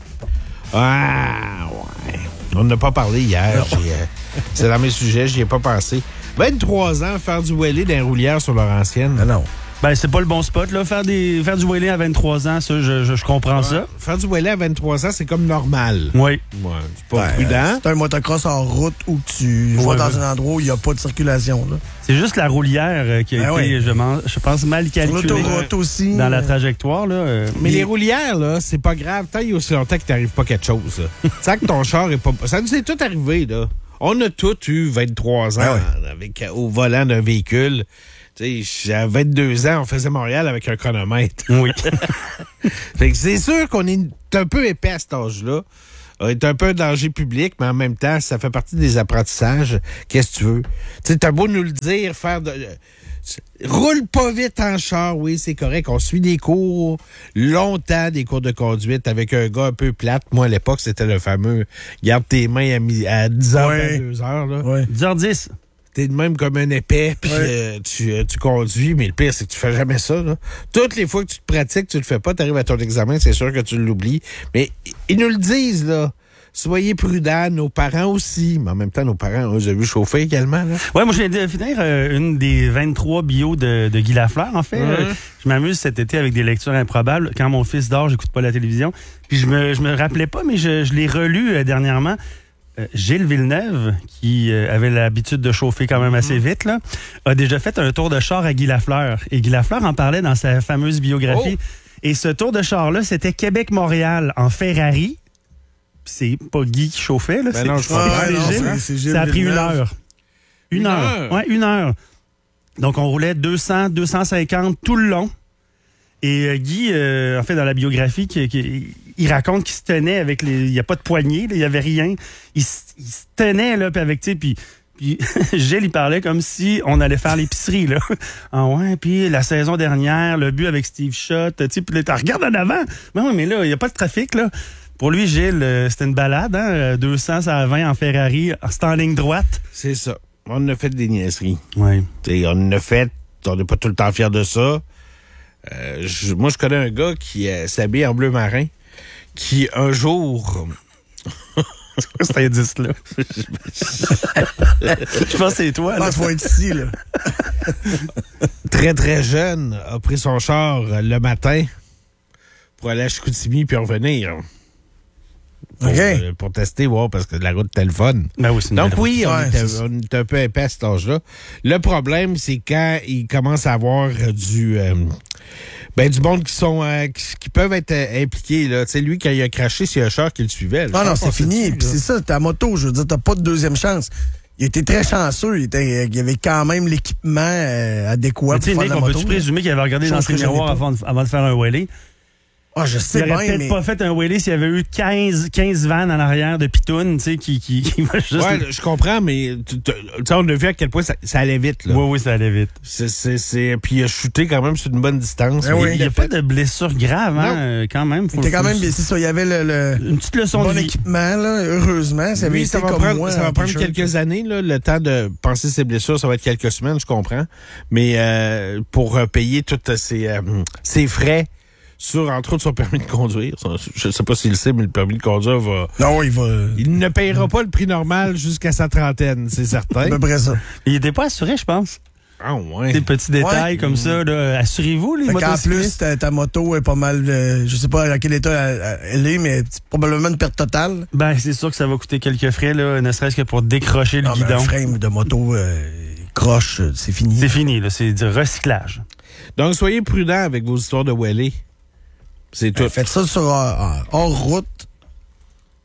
Speaker 12: Ah, ouais. On n'a pas parlé hier. J'ai, euh, c'est dans mes sujets, j'y ai pas pensé. vingt-trois ans, faire du wheelie dans les roulières sur Laurentienne.
Speaker 2: Ah non.
Speaker 13: Ben, c'est pas le bon spot, là. Faire, des, faire du wheelie à vingt-trois ans, ça, je, je, je comprends ça.
Speaker 12: Faire du wheelie à vingt-trois ans, c'est comme normal.
Speaker 13: Oui.
Speaker 12: Ouais, c'est pas
Speaker 2: Ben,
Speaker 12: prudent.
Speaker 2: C'est un motocross en route où tu vas
Speaker 13: Ouais,
Speaker 2: dans
Speaker 13: ouais.
Speaker 2: un endroit où il n'y a pas de circulation. Là.
Speaker 13: C'est juste la roulière euh, qui a
Speaker 2: Ben
Speaker 13: été,
Speaker 2: oui.
Speaker 13: je, m'en- je pense, mal
Speaker 2: Sur
Speaker 13: calculée
Speaker 2: l'autoroute aussi.
Speaker 13: dans la
Speaker 2: euh,
Speaker 13: trajectoire, là. euh,
Speaker 12: Mais
Speaker 13: il-
Speaker 12: les roulières, là, c'est pas grave. Tant qu'il y a aussi longtemps qu'il t'arrive pas quelque chose. là. Tu sais que ton char est pas... Ça nous est tout arrivé, là. On a tous eu vingt-trois ans
Speaker 2: Ben
Speaker 12: avec, au volant d'un véhicule. Tu sais, à vingt-deux ans, on faisait Montréal avec un chronomètre.
Speaker 13: Oui.
Speaker 12: Fait que c'est sûr qu'on est un peu épais à cet âge-là. On est un peu un danger public, mais en même temps, ça fait partie des apprentissages. Qu'est-ce que tu veux? Tu sais, t'as beau nous le dire, faire de... Roule pas vite en char, oui, c'est correct. On suit des cours longtemps, des cours de conduite avec un gars un peu plate. Moi, à l'époque, c'était le fameux garde tes mains à, mi- à dix heures,
Speaker 2: Ouais.
Speaker 12: deux heures. Là.
Speaker 2: Ouais.
Speaker 13: dix heures dix.
Speaker 12: T'es de même comme un épais, puis
Speaker 2: Ouais.
Speaker 12: euh, tu, euh, tu conduis, mais le pire, c'est que tu fais jamais ça. Là. Toutes les fois que tu te pratiques, tu le fais pas, t'arrives à ton examen, c'est sûr que tu l'oublies. Mais ils nous le disent, là. Soyez prudents, nos parents aussi. Mais en même temps, nos parents, eux, j'ai vu chauffer également. Là.
Speaker 13: Ouais, moi, je viens de finir euh, une des vingt-trois bios de, de Guy Lafleur, en fait.
Speaker 12: Ouais.
Speaker 13: Euh, je m'amuse cet été avec des lectures improbables. Quand mon fils dort, j'écoute pas la télévision. Puis je me, je me rappelais pas, mais je, je l'ai relu euh, dernièrement. Euh, Gilles Villeneuve, qui euh, avait l'habitude de chauffer quand même assez vite, là, a déjà fait un tour de char à Guy Lafleur. Et Guy Lafleur en parlait dans sa fameuse biographie.
Speaker 12: Oh.
Speaker 13: Et ce tour de char-là, c'était Québec-Montréal en Ferrari. Puis c'est pas Guy qui chauffait, là.
Speaker 12: Ben
Speaker 13: c'est,
Speaker 12: non, je
Speaker 13: c'est-
Speaker 12: comprends.
Speaker 13: c'est
Speaker 2: non,
Speaker 13: Gilles.
Speaker 2: c'est- c'est Gilles
Speaker 13: Ça a pris une
Speaker 2: Villeneuve.
Speaker 13: heure. Une,
Speaker 12: Une
Speaker 13: heure.
Speaker 12: heure?
Speaker 13: Ouais, une heure. Donc, on roulait deux cents, deux cent cinquante tout le long. Et euh, Guy, euh, en fait, dans la biographie, qui, qui- il raconte qu'il se tenait avec les... Il n'y a pas de poignée, là, il n'y avait rien. Il, s- il se tenait, là, puis avec, tu sais, puis... Puis Gilles, il parlait comme si on allait faire l'épicerie, là. Ah ouais, puis la saison dernière, le but avec Steve Schott, tu sais, puis là, t'en regardes en avant. Mais oui, mais là, il n'y a pas de trafic, là. Pour lui, Gilles, euh, c'était une balade, hein, deux cents à vingt en Ferrari, c'est en ligne droite.
Speaker 12: C'est ça. On a fait des niaiseries.
Speaker 13: Oui.
Speaker 12: T'sais, on en a fait, on n'est pas tout le temps fiers de ça. Euh, je- moi, je connais un gars qui euh, s'habille en bleu marin, qui un jour...
Speaker 13: Cet indice-là. Je pense que c'est toi, là.
Speaker 2: Ah, faut être ici, là.
Speaker 12: très, très jeune, a pris son char euh, le matin pour aller à Chicoutimi puis revenir. Pour,
Speaker 2: OK.
Speaker 12: euh, pour tester, voir, parce que la route était le fun.
Speaker 13: Ben oui, c'est une
Speaker 12: Donc
Speaker 13: belle
Speaker 12: oui, on,
Speaker 2: Ouais,
Speaker 12: était,
Speaker 2: c'est ça.
Speaker 12: on était un peu épais à cet âge-là. Le problème, c'est quand il commence à avoir euh, du... euh, ben, du monde qui sont euh, qui, qui peuvent être euh, impliqués. Là. Tu sais, lui, quand il a craché, c'est un char qui le suivait. Le
Speaker 2: Ah
Speaker 12: char
Speaker 2: non, c'est
Speaker 12: passait
Speaker 2: fini.
Speaker 12: dessus,
Speaker 2: Puis
Speaker 12: là.
Speaker 2: c'est ça, t'es à moto, je veux dire, t'as pas de deuxième chance. Il était très chanceux. Il, était, il y avait quand même l'équipement euh, adéquat
Speaker 13: Mais
Speaker 2: pour
Speaker 13: tu sais,
Speaker 2: faire
Speaker 13: Nick,
Speaker 2: la
Speaker 13: on
Speaker 2: moto.
Speaker 13: peut-tu présumer qu'il avait regardé
Speaker 2: Chose
Speaker 13: dans ses
Speaker 2: que je n'ai
Speaker 13: miroirs
Speaker 2: pas.
Speaker 13: avant de, avant de faire un wheelie?
Speaker 2: Ah, je sais
Speaker 13: Il aurait
Speaker 2: bien,
Speaker 13: peut-être
Speaker 2: mais...
Speaker 13: pas fait un wheelie s'il y avait eu quinze, quinze vannes en arrière de pitounes, tu sais, qui, qui, qui va juste...
Speaker 12: Ouais, je comprends, mais tu tu sais, on a vu à quel point ça, ça allait vite. Là.
Speaker 13: Oui, oui, ça allait vite.
Speaker 12: C'est, c'est, c'est... Puis il a shooté quand même sur une bonne distance.
Speaker 2: Ben
Speaker 12: mais
Speaker 2: oui.
Speaker 13: Il n'y a
Speaker 12: a
Speaker 13: pas
Speaker 12: fait-
Speaker 13: de blessure grave, hein, euh, quand même. Faut,
Speaker 2: Il était quand
Speaker 13: faut-
Speaker 2: même, c'est ça, il y avait le, le
Speaker 13: Une petite leçon
Speaker 2: bon
Speaker 13: de vie.
Speaker 2: équipement, là, heureusement. Ça avait
Speaker 12: Oui,
Speaker 2: été
Speaker 12: ça va
Speaker 2: comme
Speaker 12: prendre,
Speaker 2: moi.
Speaker 12: ça va
Speaker 2: en
Speaker 12: prendre
Speaker 2: t-shirt.
Speaker 12: quelques années, là, le temps de penser ses blessures, ça va être quelques semaines, je comprends. Mais euh, pour euh, payer tous ses, euh, ses frais sur, entre autres, son permis de conduire. Ça, je sais pas s'il le sait, mais le permis de conduire va...
Speaker 2: Non, il va...
Speaker 12: Il ne payera pas le prix normal jusqu'à sa trentaine, c'est certain.
Speaker 2: à peu près ça.
Speaker 13: Il était pas assuré, je pense.
Speaker 12: Ah ouais.
Speaker 13: Des petits détails
Speaker 2: Ouais.
Speaker 13: comme ça, là. Assurez-vous, les
Speaker 2: Fait qu'en
Speaker 13: motocyclistes.
Speaker 2: plus, ta, ta moto est pas mal... euh, je sais pas à quel état elle, elle est, mais c'est probablement une perte totale.
Speaker 13: Ben, c'est sûr que ça va coûter quelques frais, là, ne serait-ce que pour décrocher le
Speaker 2: Non, mais un
Speaker 13: guidon.
Speaker 2: frame de moto euh, croche, euh, c'est fini.
Speaker 13: C'est fini, là. C'est du recyclage.
Speaker 12: Donc, soyez prudents avec vos histoires de wheelie. C'est tout.
Speaker 2: Euh, Faites ça sur euh, hors route.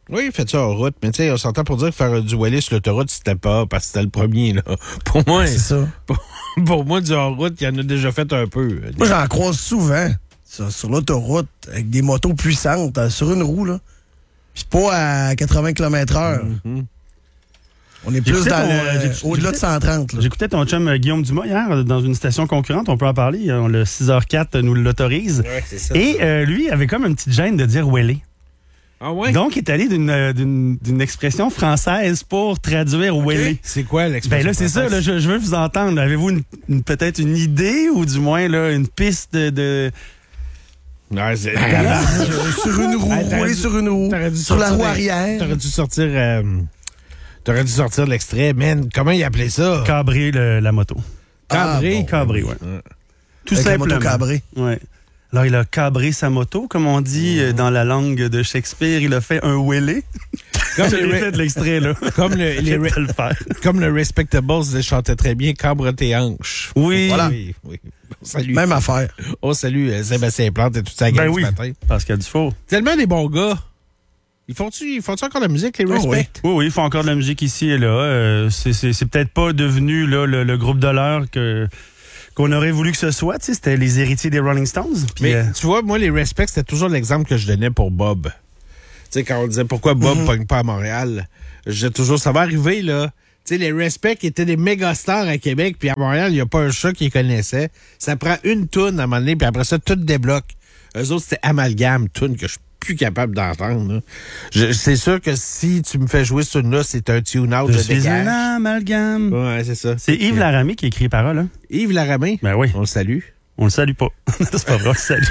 Speaker 12: Oui, faites ça en route. Mais tu sais, on s'entend pour dire que faire du wheelie sur l'autoroute, c'était pas parce que c'était le premier, là. Pour moi,
Speaker 14: c'est ça.
Speaker 12: Pour, pour moi, du hors-route, il y en a déjà fait un peu.
Speaker 14: Moi, j'en croise souvent sur, sur l'autoroute avec des motos puissantes euh, sur une roue, là. Puis pas à quatre-vingts kilomètres heure.
Speaker 12: Mm-hmm.
Speaker 14: On est plus dans le, au-delà de cent trente. Là.
Speaker 13: J'écoutais ton chum euh, Guillaume Dumas hier dans une station concurrente. On peut en parler. Euh, Le six heures quatre nous l'autorise.
Speaker 12: Ouais, c'est ça.
Speaker 13: Et euh, lui avait comme une petite gêne de dire wheelie.
Speaker 12: Ah ouais?
Speaker 13: Donc, il est allé d'une, euh, d'une, d'une expression française pour traduire okay. wheelie.
Speaker 12: C'est quoi l'expression
Speaker 13: Ben là, c'est
Speaker 12: française?
Speaker 13: ça. Là, je, je veux vous entendre. Avez-vous une, une, peut-être une idée ou du moins là, une piste de... de...
Speaker 12: Non, c'est...
Speaker 14: sur une roue,
Speaker 12: hey,
Speaker 14: rouler sur une roue, sur la roue
Speaker 12: de,
Speaker 14: arrière.
Speaker 12: T'aurais dû sortir... Euh, t'aurais dû sortir l'extrait. Man, comment il appelait ça?
Speaker 13: Cabrer le, la moto.
Speaker 12: Cabrer?
Speaker 14: Ah, bon,
Speaker 13: cabrer,
Speaker 14: oui.
Speaker 13: ouais. Tout
Speaker 14: Avec
Speaker 13: simplement.
Speaker 14: la moto cabrée.
Speaker 13: Ouais. Alors, il a cabré sa moto, comme on dit mmh. dans la langue de Shakespeare. Il a fait un wheelie. Comme je l'ai fait de l'extrait, là.
Speaker 12: Comme le, les re- le faire. Comme le Respectables chantait très bien, cabre tes hanches.
Speaker 14: Oui. Voilà.
Speaker 12: Oui, oui. Salut.
Speaker 14: Même affaire.
Speaker 12: On salue euh, Sébastien Plante et toute sa gang
Speaker 13: ben oui,
Speaker 12: ce matin.
Speaker 13: Parce qu'il y a du faux.
Speaker 12: Tellement des bons gars. Ils font-tu, ils font-tu encore de la musique, les Respect?
Speaker 13: Oh oui. oui, oui, ils font encore de la musique ici et là. Euh, c'est, c'est, c'est peut-être pas devenu là, le, le groupe de l'heure que... qu'on aurait voulu que ce soit, tu sais, c'était les héritiers des Rolling Stones. Pis
Speaker 12: Mais
Speaker 13: euh...
Speaker 12: tu vois, moi, les Respects, c'était toujours l'exemple que je donnais pour Bob. Tu sais, quand on disait pourquoi Bob mm-hmm. pogne pas à Montréal, je disais toujours, ça va arriver, là. Tu sais, les Respects étaient des méga stars à Québec, puis à Montréal, il n'y a pas un chat qui les connaissait. Ça prend une toune à un moment donné, puis après ça, tout débloque. Eux autres, c'était Amalgame, toune que je suis plus capable d'entendre. Je, c'est sûr que si tu me fais jouer ce tune-là, c'est un tune-out.
Speaker 13: Je
Speaker 12: de
Speaker 13: suis
Speaker 12: dégage.
Speaker 13: un amalgame.
Speaker 12: Ouais, c'est ça.
Speaker 13: C'est Yves Laramé qui écrit les paroles. Hein?
Speaker 12: Yves Laramé?
Speaker 13: Ben oui.
Speaker 12: On le salue.
Speaker 13: On le salue pas. C'est pas vrai, on le salue.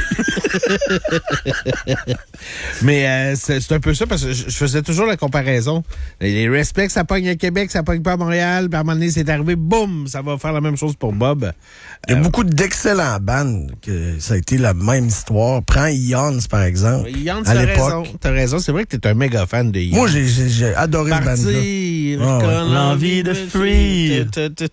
Speaker 12: Mais euh, c'est, c'est un peu ça, parce que je, je faisais toujours la comparaison. Les Respects, ça pogne à Québec, ça pogne pas à Montréal, puis à un moment donné, c'est arrivé, boum, ça va faire la même chose pour Bob.
Speaker 14: Il y a
Speaker 12: euh,
Speaker 14: beaucoup d'excellents bands que ça a été la même histoire. Prends Ions, par exemple.
Speaker 12: Ions,
Speaker 14: à
Speaker 12: t'as
Speaker 14: l'époque.
Speaker 12: raison. T'as raison, c'est vrai que t'es un méga fan de Ions.
Speaker 14: Moi, j'ai, j'ai, j'ai adoré
Speaker 12: Partir,
Speaker 14: ce band-là.
Speaker 12: ah,
Speaker 13: ouais. L'envie de free.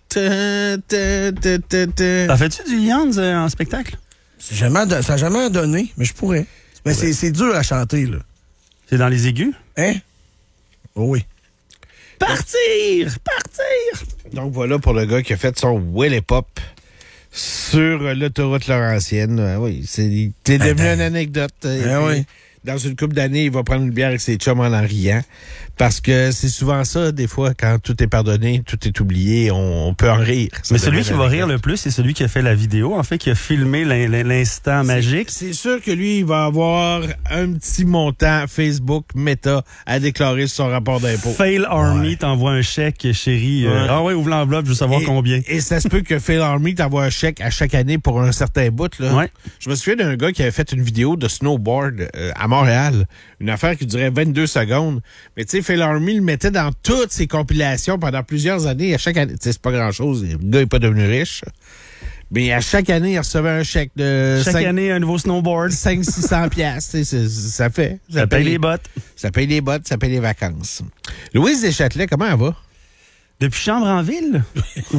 Speaker 13: T'as fait-tu du Ions euh, en spectacle?
Speaker 14: C'est jamais, ça n'a jamais donné, mais je pourrais. Mais c'est, c'est dur à chanter, là.
Speaker 13: C'est dans les aigus?
Speaker 14: Hein? Oh oui.
Speaker 13: Partir! Partir!
Speaker 12: Donc voilà pour le gars qui a fait son Willy Pop sur l'autoroute Laurentienne. Ah oui, c'est, c'est devenu une anecdote.
Speaker 14: Ah oui.
Speaker 12: Dans une couple d'années, il va prendre une bière avec ses chums en en riant. Parce que c'est souvent ça, des fois, quand tout est pardonné, tout est oublié, on, on peut en rire. Ça
Speaker 13: Mais celui qui va
Speaker 12: anecdote.
Speaker 13: rire le plus, c'est celui qui a fait la vidéo, en fait, qui a filmé l'in- l'in- l'instant
Speaker 12: c'est,
Speaker 13: magique.
Speaker 12: C'est sûr que lui, il va avoir un petit montant Facebook, Meta, à déclarer sur son rapport d'impôt.
Speaker 13: Fail Army ouais. t'envoie un chèque, chérie. Euh,
Speaker 12: ouais.
Speaker 13: Ah ouais, ouvre l'enveloppe, je veux savoir
Speaker 12: et,
Speaker 13: combien.
Speaker 12: Et ça se peut que Fail Army t'envoie un chèque à chaque année pour un certain bout. Là.
Speaker 13: Ouais.
Speaker 12: Je me souviens d'un gars qui avait fait une vidéo de snowboard euh, à Montréal. Une affaire qui durait vingt-deux secondes. Mais tu sais, Fail Army le mettait dans toutes ses compilations pendant plusieurs années. À chaque année, tu sais, c'est pas grand-chose. Le gars n'est pas devenu riche. Mais à chaque année, il recevait un chèque de...
Speaker 13: Chaque
Speaker 12: cinq,
Speaker 13: année, un nouveau snowboard.
Speaker 12: cinq cents à six cents piastres. Tu sais, ça fait.
Speaker 13: Ça, ça paye les bottes.
Speaker 12: Ça paye les bottes, ça paye les vacances. Louise Deschâtelet, comment elle va?
Speaker 13: Depuis Chambre en ville? ou,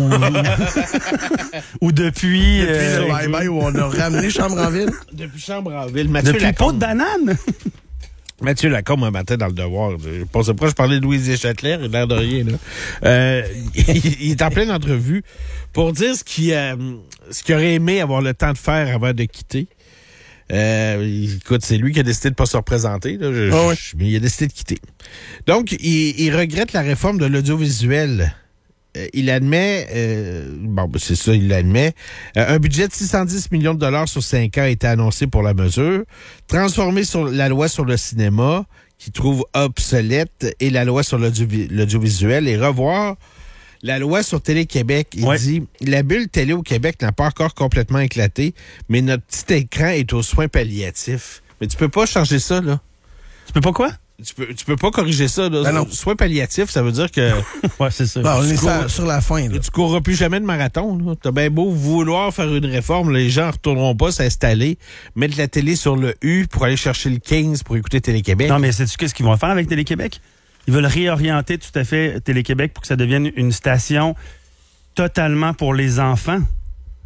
Speaker 13: ou depuis...
Speaker 14: Depuis
Speaker 13: euh,
Speaker 14: le bye-bye où on a ramené Chambre en ville?
Speaker 12: Depuis Chambre en ville. Mathieu
Speaker 13: depuis
Speaker 12: Lacombe.
Speaker 13: pot de banane?
Speaker 12: Mathieu Lacombe, un matin dans le devoir. Je pensais pas, je parlais de Louise Deschâtelet, il a l'air de rien, là. Euh, il, il est en pleine entrevue pour dire ce qu'il, euh, ce qu'il aurait aimé avoir le temps de faire avant de quitter. Euh, écoute, c'est lui qui a décidé de pas se représenter, là. Je,
Speaker 14: oh oui.
Speaker 12: je, mais il a décidé de quitter. Donc, il, il regrette la réforme de l'audiovisuel. Euh, il admet, euh, bon, ben c'est ça, il l'admet, euh, un budget de six cent dix millions de dollars sur cinq ans a été annoncé pour la mesure, transformer sur la loi sur le cinéma, qu'il trouve obsolète, et la loi sur l'audio- l'audiovisuel, et revoir la loi sur Télé-Québec. Il ouais. dit, la bulle télé au Québec n'a pas encore complètement éclaté, mais notre petit écran est aux soins palliatifs. Mais tu peux pas changer ça, là.
Speaker 13: Tu peux pas quoi?
Speaker 12: Tu peux, tu peux pas corriger ça, là.
Speaker 14: Ben non.
Speaker 12: Soins palliatifs, ça veut dire que...
Speaker 13: ouais, c'est ça.
Speaker 14: Bon, on est
Speaker 12: cours,
Speaker 14: sur, sur la fin, là.
Speaker 12: Tu courras plus jamais de marathon, là. T'as bien beau vouloir faire une réforme, les gens retourneront pas s'installer, mettre la télé sur le U pour aller chercher le quinze pour écouter Télé-Québec.
Speaker 13: Non, mais sais-tu qu'est-ce qu'ils vont faire avec Télé-Québec? Ils veulent réorienter tout à fait Télé-Québec pour que ça devienne une station totalement pour les enfants.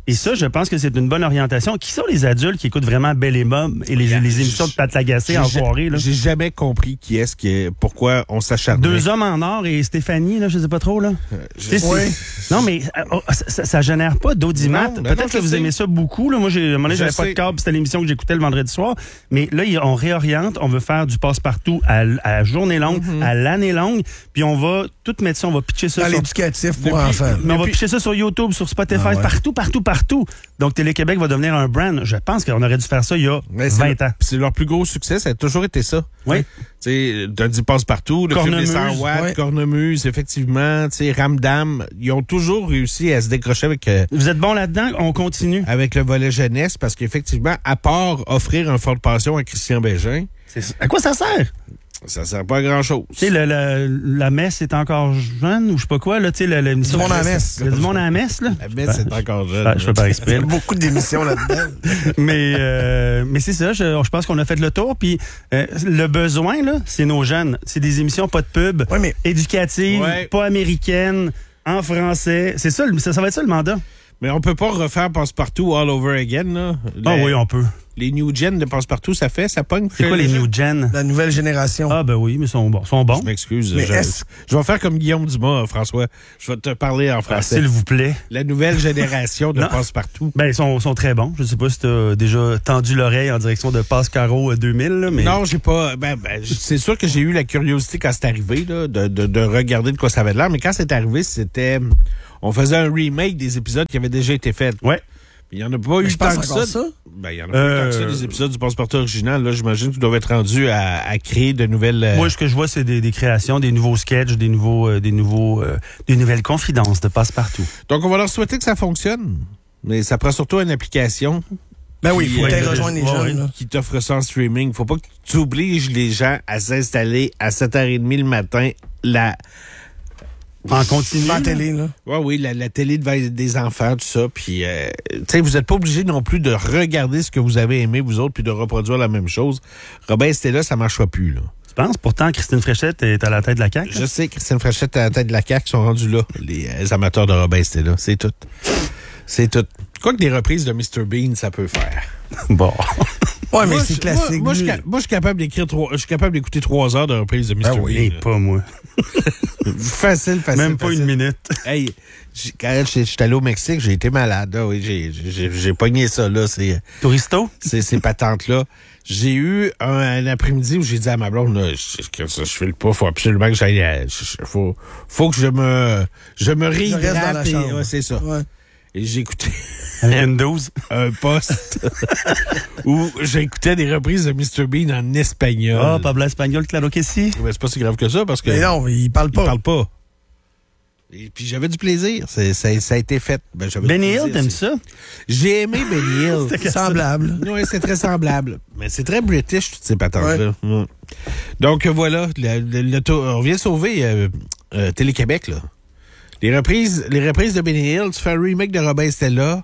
Speaker 13: Et ça, je pense que c'est une bonne orientation. Qui sont les adultes qui écoutent vraiment Belle et Bob et les, les émissions de Pat Lagacé en soirée? Là?
Speaker 12: J'ai jamais compris qui est-ce qui, pourquoi on s'acharnait.
Speaker 13: Deux hommes en or et Stéphanie, là, je sais pas trop. Là.
Speaker 12: Euh,
Speaker 13: je...
Speaker 12: oui.
Speaker 13: Non, mais euh, ça, ça génère pas d'audimat.
Speaker 12: Non,
Speaker 13: Peut-être
Speaker 12: non,
Speaker 13: que vous
Speaker 12: sais.
Speaker 13: aimez ça beaucoup. Là. Moi, j'ai, à un moment donné, j'avais
Speaker 12: Je
Speaker 13: pas
Speaker 12: sais.
Speaker 13: de câble. C'était l'émission que j'écoutais le vendredi soir. Mais là, on réoriente. On veut faire du passe-partout à, à journée longue,
Speaker 14: Mm-hmm.
Speaker 13: à l'année longue. Puis on va tout mettre ça. On va pitcher ça
Speaker 14: Dans
Speaker 13: sur...
Speaker 14: l'éducatif pour
Speaker 13: Depuis-
Speaker 14: enfants.
Speaker 13: Mais on va
Speaker 14: Depuis-
Speaker 13: pitcher ça sur YouTube, sur Spotify,
Speaker 14: Ah ouais.
Speaker 13: partout, partout, partout. Donc, Télé-Québec va devenir un brand. Je pense qu'on aurait dû faire ça il y a
Speaker 12: Mais c'est
Speaker 13: vingt
Speaker 12: le-
Speaker 13: ans.
Speaker 12: C'est leur plus gros succès, ça a toujours été ça.
Speaker 13: Oui.
Speaker 12: Tu sais, t'as dit passe-partout, le Club des
Speaker 13: Cornemuse,
Speaker 12: cent watts,
Speaker 14: ouais.
Speaker 12: Cornemuse, effectivement, tu sais, Ramdam, ils ont toujours réussi à se décrocher avec, euh,
Speaker 13: Vous êtes bon là-dedans? On continue.
Speaker 12: avec le volet jeunesse parce qu'effectivement, à part offrir un fort de passion à Christian Bégin,
Speaker 13: C'est- À quoi ça sert?
Speaker 12: ça sert pas à grand-chose.
Speaker 13: Tu sais, le- le- la messe est encore jeune ou je sais pas quoi, là, tu sais, le- l'émission.
Speaker 14: Du monde à la messe.
Speaker 13: Il y a du monde à la messe, là.
Speaker 12: La messe est encore jeune.
Speaker 13: Ah, je fais pas
Speaker 14: Il y
Speaker 13: exprès.
Speaker 14: a beaucoup d'émissions là-dedans.
Speaker 13: mais, euh, mais c'est ça, je, je pense qu'on a fait le tour. Puis euh, le besoin, là, c'est nos jeunes. C'est des émissions pas de pub,
Speaker 14: Ouais, mais-
Speaker 13: éducatives,
Speaker 12: Ouais.
Speaker 13: pas américaines, en français. C'est ça, le- ça, ça va être ça le mandat.
Speaker 12: Mais on peut pas refaire passe-partout all over again, là.
Speaker 13: Ah
Speaker 12: Les-
Speaker 13: oui, on peut.
Speaker 12: Les new gen de passe-partout, ça fait, ça pogne.
Speaker 13: C'est quoi les new gen?
Speaker 14: La nouvelle génération.
Speaker 13: Ah ben oui, mais ils sont bons. Sont bons.
Speaker 12: Je m'excuse.
Speaker 14: Mais
Speaker 12: Je,
Speaker 14: est-ce-
Speaker 12: je vais faire comme Guillaume Dumas, François. Je vais te parler en
Speaker 13: Ah,
Speaker 12: français.
Speaker 13: S'il vous plaît.
Speaker 12: La nouvelle génération de
Speaker 13: Non.
Speaker 12: passe-partout.
Speaker 13: Ben, ils sont, sont très bons. Je sais pas si t'as déjà tendu l'oreille en direction de Passe Caro deux mille, là, mais...
Speaker 12: Non, j'ai pas. Ben, ben, c'est sûr que j'ai eu la curiosité quand c'est arrivé là, de, de, de regarder de quoi ça avait l'air, mais quand c'est arrivé, c'était. On faisait un remake des épisodes qui avaient déjà été faits.
Speaker 13: Ouais.
Speaker 12: Il n'y en a pas eu
Speaker 14: je
Speaker 12: tant
Speaker 14: pense
Speaker 12: que
Speaker 14: encore
Speaker 12: ça.
Speaker 14: ça.
Speaker 12: Ben, il y en a pas
Speaker 13: Euh,
Speaker 12: eu tant que ça, des épisodes du passe-partout original. Là, j'imagine qu'ils doivent être rendus à, à créer de nouvelles. euh,
Speaker 13: Moi, ce que je vois, c'est des, des créations, des nouveaux sketchs, des nouveaux, euh, des nouveaux, euh, des nouvelles confidences de Passe-Partout.
Speaker 12: Donc, on va leur souhaiter que ça fonctionne. Mais ça prend surtout une application.
Speaker 14: Ben oui, il faut
Speaker 12: Qui,
Speaker 14: peut-être
Speaker 12: euh,
Speaker 14: rejoindre les
Speaker 12: ouais,
Speaker 14: jeunes.
Speaker 12: ouais,
Speaker 14: là.
Speaker 12: qui t'offre ça en streaming. Faut pas que tu obliges les gens à s'installer à sept heures trente le matin. La,
Speaker 13: En continu.
Speaker 14: Pas la télé, là.
Speaker 12: ouais, oui, la, la télé devant des enfants, tout ça. Puis, euh, tu sais, vous n'êtes pas obligé non plus de regarder ce que vous avez aimé, vous autres, puis de reproduire la même chose. Robin, c'était là, ça marchera plus, là.
Speaker 13: Tu penses? Pourtant, Christine Fréchette est à la tête de la C A Q.
Speaker 12: Je sais, Christine Fréchette à la tête de la C A Q sont rendus là, les, euh, les amateurs de Robin, c'était là. C'est tout. C'est tout. Quoi que des reprises de mister Bean, ça peut faire.
Speaker 13: Bon.
Speaker 14: Ouais, mais
Speaker 12: Moi,
Speaker 14: c'est
Speaker 12: je-
Speaker 14: classique.
Speaker 12: Moi, moi, je suis
Speaker 14: lui.
Speaker 12: ca- moi, je suis capable d'écrire trois, je suis capable d'écouter trois heures de reprises de mister
Speaker 14: Ben oui.
Speaker 12: Bean.
Speaker 13: Et
Speaker 12: là.
Speaker 13: pas moi.
Speaker 12: Facile, facile.
Speaker 13: Même pas
Speaker 12: facile.
Speaker 13: une minute.
Speaker 12: Hey, j'ai- quand j'étais allé au Mexique, j'ai été malade. Ah oui, j'ai, j'ai, j'ai pogné ça, là. C'est,
Speaker 13: Touristo?
Speaker 12: c'est, ces patentes-là. J'ai eu un, un après-midi où j'ai dit à ma blonde, là, je, je, je fais le pas, faut absolument que j'aille à, je- je- faut, faut que je me, je me
Speaker 14: Je reste dans la
Speaker 12: réhydrate. et-
Speaker 14: chambre.
Speaker 12: ouais, c'est ça.
Speaker 14: Ouais.
Speaker 12: Et j'ai écouté
Speaker 13: N douze.
Speaker 12: un post où j'écoutais des reprises de mister Bean en espagnol.
Speaker 13: Ah, Pablo Espagnol, claro que si.
Speaker 12: Mais c'est pas si grave que ça parce que.
Speaker 14: Mais non, il parle
Speaker 12: il
Speaker 14: pas.
Speaker 12: parle pas. Et puis j'avais du plaisir. C'est, ça, ça a été fait. Ben, j'avais du
Speaker 13: Benny
Speaker 12: plaisir,
Speaker 13: Hill, t'aimes
Speaker 12: c'est-
Speaker 13: ça?
Speaker 12: J'ai aimé Benny Hill.
Speaker 14: C'est semblable.
Speaker 12: Oui, c'est très semblable. Mais c'est très british, toutes ces patentes-là. Mm. Donc, euh, voilà. Le, le- le tour- on vient sauver euh, euh, Télé-Québec, là. Les reprises, les reprises de Benny Hill, tu fais un remake de Robin Stella.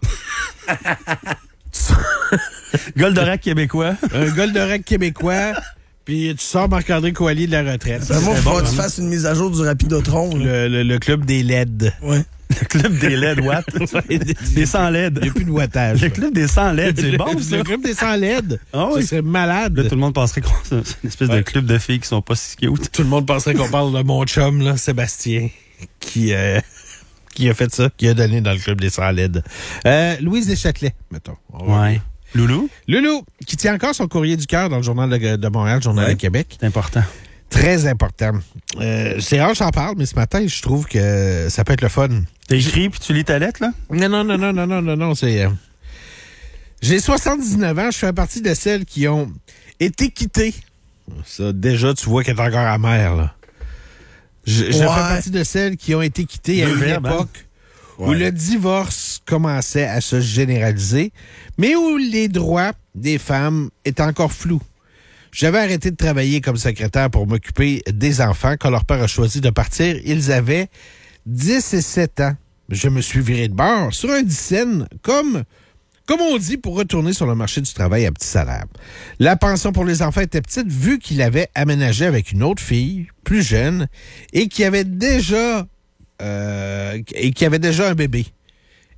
Speaker 13: Goldorak québécois.
Speaker 12: Un Goldorak québécois. Puis tu sors Marc-André Coallier de la retraite.
Speaker 14: Ben, moi, il
Speaker 12: C'est
Speaker 14: faut
Speaker 12: bon,
Speaker 14: que tu
Speaker 12: hein?
Speaker 14: fasses une mise à jour du Rapidotron. là.
Speaker 12: le, le, le club des L E D.
Speaker 14: Ouais.
Speaker 13: Le club des L E D, what? Des sans L E D.
Speaker 12: Il n'y a plus de wattage.
Speaker 13: Le club des sans L E D, c'est bon,
Speaker 12: Le,
Speaker 13: ça?
Speaker 12: le club des sans L E D.
Speaker 13: Ah oui.
Speaker 12: Ça serait malade.
Speaker 13: Là, tout le monde penserait que c'est une espèce de
Speaker 12: Ouais.
Speaker 13: club de filles qui sont pas si cute.
Speaker 12: Tout le monde penserait qu'on parle de mon chum, là, Sébastien, qui, euh, qui a fait ça, qui a donné dans le club des sans L E D. Euh, Louise Deschâtelet, mettons. On va-
Speaker 13: Ouais. Loulou?
Speaker 12: Loulou, qui tient encore son courrier du cœur dans le Journal de, de Montréal, le Journal
Speaker 13: Ouais.
Speaker 12: de Québec.
Speaker 13: C'est important.
Speaker 12: Très important. Euh, c'est rare que j'en parle, mais ce matin, je trouve que ça peut être le fun.
Speaker 13: T'as écrit puis tu lis ta lettre, là?
Speaker 12: Non, non, non, non, non, non, non, non, c'est... euh, J'ai soixante-dix-neuf ans, je fais partie de celles qui ont été quittées. Ça, déjà, tu vois qu'elle est encore amère, là. Je, je
Speaker 14: Ouais.
Speaker 12: fais partie de celles qui ont été quittées à
Speaker 13: Le
Speaker 12: une
Speaker 13: verbe, hein?
Speaker 12: époque où
Speaker 14: Ouais.
Speaker 12: le divorce commençait à se généraliser, mais où les droits des femmes étaient encore flous. J'avais arrêté de travailler comme secrétaire pour m'occuper des enfants. Quand leur père a choisi de partir, ils avaient dix et sept ans. Je me suis viré de bord sur un dixaine, comme, comme on dit, pour retourner sur le marché du travail à petit salaire. La pension pour les enfants était petite, vu qu'il avait aménagé avec une autre fille, plus jeune, et qui avait déjà, euh, et qui avait déjà un bébé.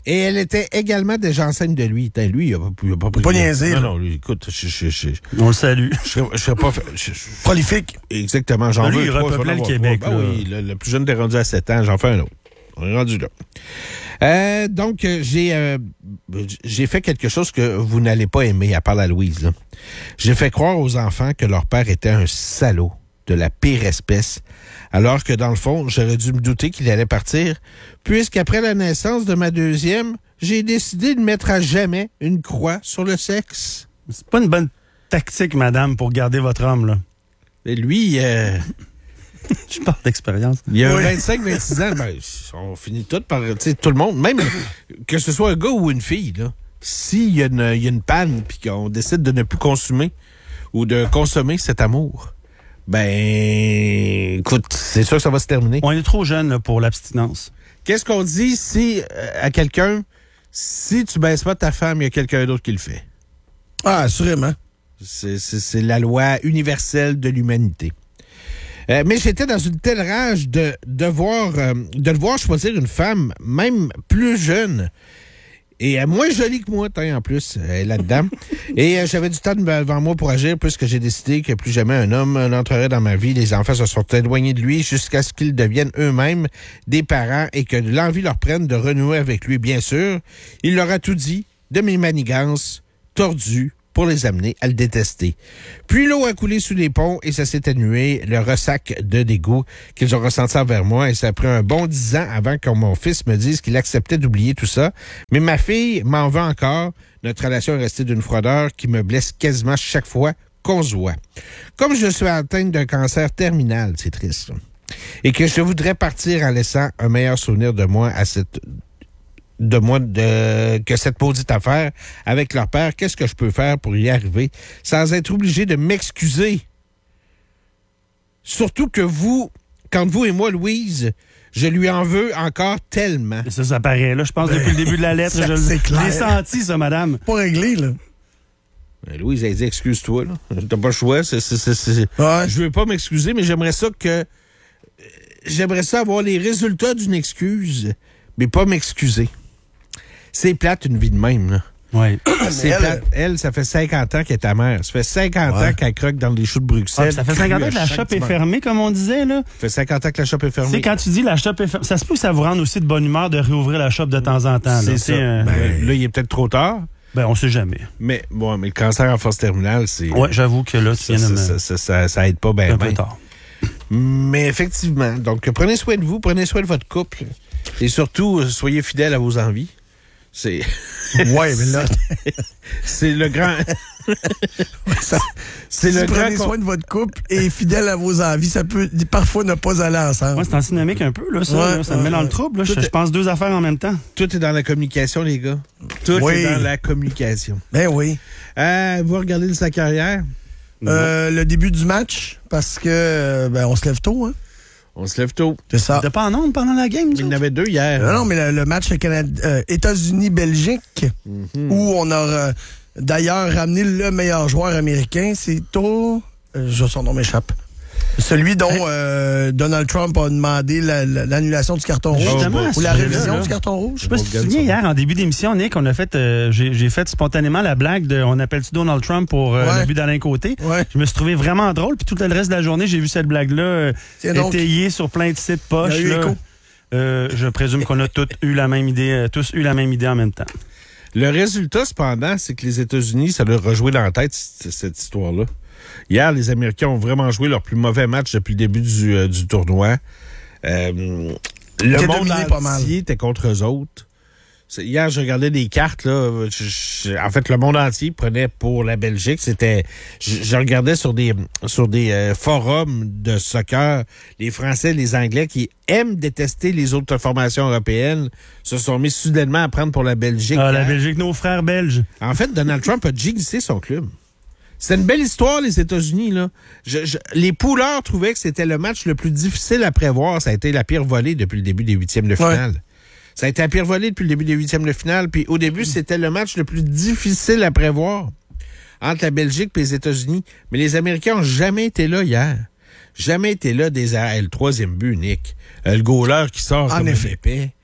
Speaker 12: Et elle était également déjà enceinte de lui. T'as, lui, il a pas, il a pas,
Speaker 14: pas niaisé.
Speaker 12: Non, non, lui, écoute, je, je, je,
Speaker 13: on le salue.
Speaker 12: Je serais, je serais pas... Je, je,
Speaker 14: prolifique.
Speaker 12: Exactement, j'en
Speaker 13: lui,
Speaker 12: veux
Speaker 13: il
Speaker 12: trois.
Speaker 13: repeuplait le Québec.
Speaker 12: Ben oui, le, le plus jeune est rendu à sept ans, j'en fais un autre. On est rendu là. Euh, donc, j'ai euh, j'ai fait quelque chose que vous n'allez pas aimer, à part la Louise. Là. J'ai fait croire aux enfants que leur père était un salaud de la pire espèce, alors que dans le fond, j'aurais dû me douter qu'il allait partir, puisqu'après la naissance de ma deuxième, j'ai décidé de mettre à jamais une croix sur le sexe.
Speaker 13: C'est pas une bonne tactique, madame, pour garder votre homme, là.
Speaker 12: Et lui... Euh...
Speaker 13: Je parle d'expérience.
Speaker 12: Il y a oui. vingt-cinq vingt-six ans, ben, on finit tout par, tu sais, tout le monde, même que ce soit un gars ou une fille, là, s'il y a une, il y a une panne puis qu'on décide de ne plus consommer ou de consommer cet amour, ben, écoute, c'est sûr que ça va se terminer.
Speaker 13: On est trop jeune là, pour l'abstinence.
Speaker 12: Qu'est-ce qu'on dit si, euh, à quelqu'un, si tu baisses pas ta femme, il y a quelqu'un d'autre qui le fait?
Speaker 14: Ah, assurément.
Speaker 12: C'est, c'est, c'est la loi universelle de l'humanité. Euh, mais j'étais dans une telle rage de devoir euh, de devoir choisir une femme, même plus jeune, et euh, moins jolie que moi, en plus, euh, là-dedans. et euh, j'avais du temps devant moi pour agir, puisque j'ai décidé que plus jamais un homme n'entrerait dans ma vie. Les enfants se sont éloignés de lui jusqu'à ce qu'ils deviennent eux-mêmes des parents et que l'envie leur prenne de renouer avec lui, bien sûr. Il leur a tout dit, de mes manigances tordues, pour les amener à le détester. Puis l'eau a coulé sous les ponts et ça s'est atténué, le ressac de dégoût qu'ils ont ressenti envers moi, et ça a pris un bon dix ans avant que mon fils me dise qu'il acceptait d'oublier tout ça. Mais ma fille m'en veut encore. Notre relation est restée d'une froideur qui me blesse quasiment chaque fois qu'on se voit. Comme je suis atteinte d'un cancer terminal, c'est triste, et que je voudrais partir en laissant un meilleur souvenir de moi à cette... de moi de que cette maudite affaire avec leur père, qu'est-ce que je peux faire pour y arriver sans être obligé de m'excuser? Surtout que vous, quand vous et moi, Louise, je lui en veux encore tellement.
Speaker 13: Ça, ça paraît, là. Je pense, depuis le début de la lettre,
Speaker 14: ça,
Speaker 13: je l'ai senti, ça, madame.
Speaker 14: Pas réglé, là.
Speaker 12: Ben, Louise, elle dit, excuse-toi, là. T'as pas le choix. C'est, c'est, c'est, c'est... Ouais. Je veux pas m'excuser, mais j'aimerais ça que... J'aimerais ça avoir les résultats d'une excuse, mais pas m'excuser. C'est plate, une vie de même, là.
Speaker 13: Oui.
Speaker 12: C'est elle, plate. Elle, ça fait cinquante ans qu'elle est ta mère. Ça fait cinquante ouais. ans qu'elle croque dans les choux de Bruxelles.
Speaker 13: Ah, ça fait cinquante ans que la shop est fermée, comme on disait, là.
Speaker 12: Ça fait cinquante ans que la shop est fermée.
Speaker 13: C'est quand tu dis la shop est fermée. Ça se peut que ça vous rende aussi de bonne humeur de réouvrir la shop de temps en temps.
Speaker 12: C'est
Speaker 13: là.
Speaker 12: ça.
Speaker 13: Euh...
Speaker 12: Ben, là, il est peut-être trop tard.
Speaker 13: Ben, on sait jamais.
Speaker 12: Mais, bon, mais le cancer en phase terminale, c'est...
Speaker 13: Ouais, j'avoue que là,
Speaker 12: ça, ça, me... ça, ça, ça, ça aide pas bien.
Speaker 13: Un peu tard.
Speaker 12: Mais effectivement, donc, prenez soin de vous, prenez soin de votre couple. Et surtout, soyez fidèles à vos envies. C'est.
Speaker 14: Ouais, mais là.
Speaker 12: c'est le grand.
Speaker 14: ça, c'est si le grand. Prenez soin de votre couple et fidèle à vos envies, ça peut parfois ne pas aller ensemble.
Speaker 13: Ouais, c'est antinomique un peu, là, ça. Ouais, là, ça ouais, me met dans le trouble, là. Je, est... je pense deux affaires en même temps.
Speaker 12: Tout est dans la communication, les gars. Tout oui. est dans la communication.
Speaker 14: Ben oui.
Speaker 12: Euh, vous regardez de sa carrière?
Speaker 14: Euh, le début du match, parce que, ben, on se lève tôt, hein.
Speaker 12: On se lève tôt.
Speaker 14: C'est ça.
Speaker 13: T'es pas en onde pendant la game,
Speaker 12: il y en avait deux hier.
Speaker 14: Non, non mais le, le match Canada, euh, États-Unis-Belgique, mm-hmm. où on a euh, d'ailleurs ramené le meilleur joueur américain, c'est au... Euh, son nom m'échappe. Celui dont euh, Donald Trump a demandé la, la, l'annulation du carton rouge.
Speaker 13: Justement,
Speaker 14: ou la révision là, du carton rouge.
Speaker 13: Je sais pas si tu te souviens, hier, en début d'émission, Nick, on a fait, euh, j'ai, j'ai fait spontanément la blague de on appelle-tu Donald Trump pour euh, ouais. le but d'Alain Côté. Ouais. Je me suis trouvé vraiment drôle. Puis tout le reste de la journée, j'ai vu cette blague-là euh, étayée sur plein de sites poches. Là. Euh, je présume qu'on a tous eu la même idée, euh, tous eu la même idée en même temps.
Speaker 12: Le résultat, cependant, c'est que les États-Unis, ça leur a joué dans la tête, cette, cette histoire-là. Hier, les Américains ont vraiment joué leur plus mauvais match depuis le début du, euh, du tournoi. Euh, le monde entier était contre eux autres. C'est, hier, je regardais des cartes, là. Je, je, en fait, le monde entier prenait pour la Belgique. C'était, je, je regardais sur des, sur des euh, forums de soccer, les Français, les Anglais qui aiment détester les autres formations européennes se sont mis soudainement à prendre pour la Belgique.
Speaker 13: Ah, la Belgique, nos frères belges.
Speaker 12: En fait, Donald Trump a jinxé son club. C'est une belle histoire, les États-Unis, là. Je, je, les pouleurs trouvaient que c'était le match le plus difficile à prévoir. Ça a été la pire volée depuis le début des huitièmes de finale. Ouais. Ça a été la pire volée depuis le début des huitièmes de finale. Puis au début, c'était le match le plus difficile à prévoir entre la Belgique et les États-Unis. Mais les Américains n'ont jamais été là hier. Jamais été là des arrêts. Le troisième but, Nick. Euh, le goaler qui sort en comme effet. Un épée.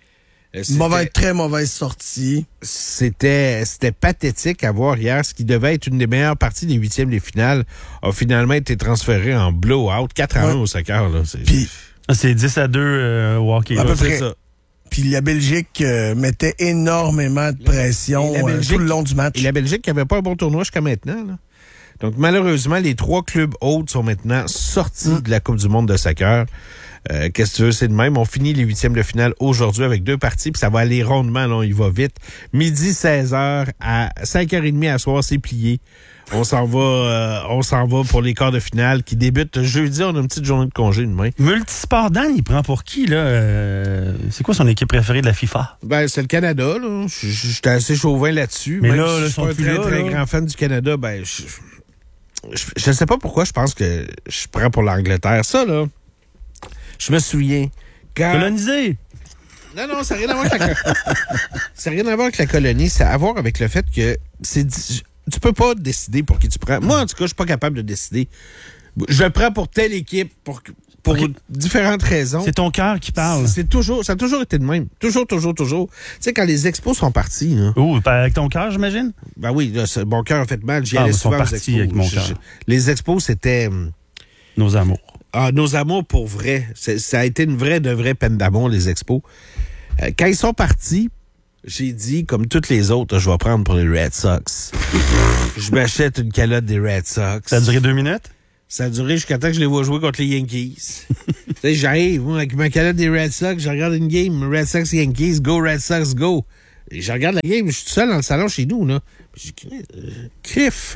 Speaker 14: Mauvaise, très mauvaise sortie.
Speaker 12: C'était, c'était pathétique à voir hier. Ce qui devait être une des meilleures parties des huitièmes des finales a finalement été transféré en blowout. quatre à un au soccer. Là. C'est,
Speaker 14: Puis,
Speaker 13: c'est dix à deux euh, au hockey.
Speaker 14: À
Speaker 13: là,
Speaker 14: peu
Speaker 13: c'est
Speaker 14: près.
Speaker 13: ça.
Speaker 14: Puis la Belgique euh, mettait énormément de pression
Speaker 12: Et la Belgique,
Speaker 14: euh, tout le long du match.
Speaker 12: Et la Belgique qui n'avait pas un bon tournoi jusqu'à maintenant. Là. Donc, malheureusement, les trois clubs hôtes sont maintenant sortis mm. de la Coupe du monde de soccer. Euh, qu'est-ce que tu veux, c'est de même. On finit les huitièmes de finale aujourd'hui avec deux parties, puis ça va aller rondement, là, il va vite. Midi seize heures à cinq heures trente à soir, c'est plié. On s'en va euh, on s'en va pour les quarts de finale qui débutent jeudi. On a une petite journée de congé demain.
Speaker 13: Multisport, Dan, il prend pour qui, là? Euh, c'est quoi son équipe préférée de la FIFA?
Speaker 12: Ben, c'est le Canada, là. J'étais assez chauvin là-dessus.
Speaker 13: Mais
Speaker 12: Même
Speaker 13: là,
Speaker 12: si
Speaker 13: là,
Speaker 12: je suis pas un très,
Speaker 13: là,
Speaker 12: très
Speaker 13: là.
Speaker 12: grand fan du Canada, ben, je, je, je sais pas pourquoi je pense que je prends pour l'Angleterre. Ça, là, je me souviens. Quand...
Speaker 13: Colonisé!
Speaker 12: Non, non, ça n'a rien à voir avec la... ça n'a rien à voir avec la colonie. Ça a à voir avec le fait que c'est... tu peux pas décider pour qui tu prends. Moi, en tout cas, je suis pas capable de décider. Je le prends pour telle équipe, pour, pour okay. différentes raisons.
Speaker 13: C'est ton cœur qui parle.
Speaker 12: C'est toujours, ça a toujours été de même. Toujours, toujours, toujours. Tu sais, quand les expos sont partis... Là,
Speaker 13: oh, avec ton cœur, j'imagine?
Speaker 12: Ben oui, là, mon cœur a fait mal. J'y
Speaker 13: ah,
Speaker 12: allais
Speaker 13: ils
Speaker 12: souvent
Speaker 13: sont partis avec mon cœur.
Speaker 12: Les expos, c'était...
Speaker 13: Nos amours.
Speaker 12: Ah, nos amours pour vrai. C'est, ça a été une vraie, de vraie peine d'amour, les expos. Euh, quand ils sont partis, j'ai dit, comme toutes les autres, je vais prendre pour les Red Sox. Je m'achète une calotte des Red Sox.
Speaker 13: Ça a duré deux minutes?
Speaker 12: Ça a duré jusqu'à temps que je les vois jouer contre les Yankees. Tu sais, j'arrive, moi, avec ma calotte des Red Sox, je regarde une game, Red Sox Yankees, go Red Sox, go. Et je regarde la game, je suis tout seul dans le salon chez nous, là. J'ai dit, euh, Criff.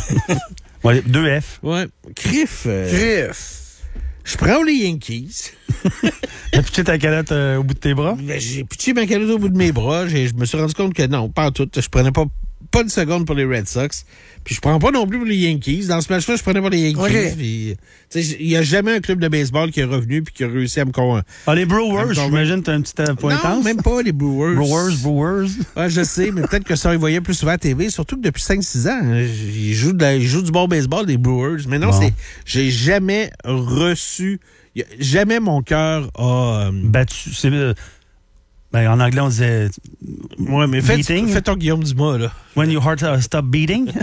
Speaker 13: Ouais, deux F.
Speaker 12: Ouais, Criff. Euh,
Speaker 14: Criff.
Speaker 12: Je prends les Yankees.
Speaker 13: T'as pitché ta calotte euh, au bout de tes bras?
Speaker 12: Ben, j'ai pitché ma calotte au bout de mes bras. J'ai, je me suis rendu compte que non, pas en tout. Je prenais pas, pas une seconde pour les Red Sox. Puis je prends pas non plus pour les Yankees. Dans ce match-là, je prenais pas les Yankees.
Speaker 14: Okay.
Speaker 12: Puis, il y a jamais un club de baseball qui est revenu puis qui a réussi à me convaincre.
Speaker 13: Ah, les Brewers, j'imagine, t'as un petit euh, pointance?
Speaker 12: Non, même pas les Brewers.
Speaker 13: Brewers, Brewers.
Speaker 12: Ah, je sais, mais peut-être que ça, ils voyaient plus souvent à T V, surtout que depuis cinq six ans, hein, ils jouent, de la, ils jouent du bon baseball, les Brewers. Mais non, bon. c'est, j'ai jamais reçu, jamais mon cœur a... Euh,
Speaker 13: battu, c'est... Euh, ben, en anglais, on disait...
Speaker 12: Ouais, mais fais, fais ton Guillaume Dumas, là.
Speaker 13: When your heart uh, stop beating.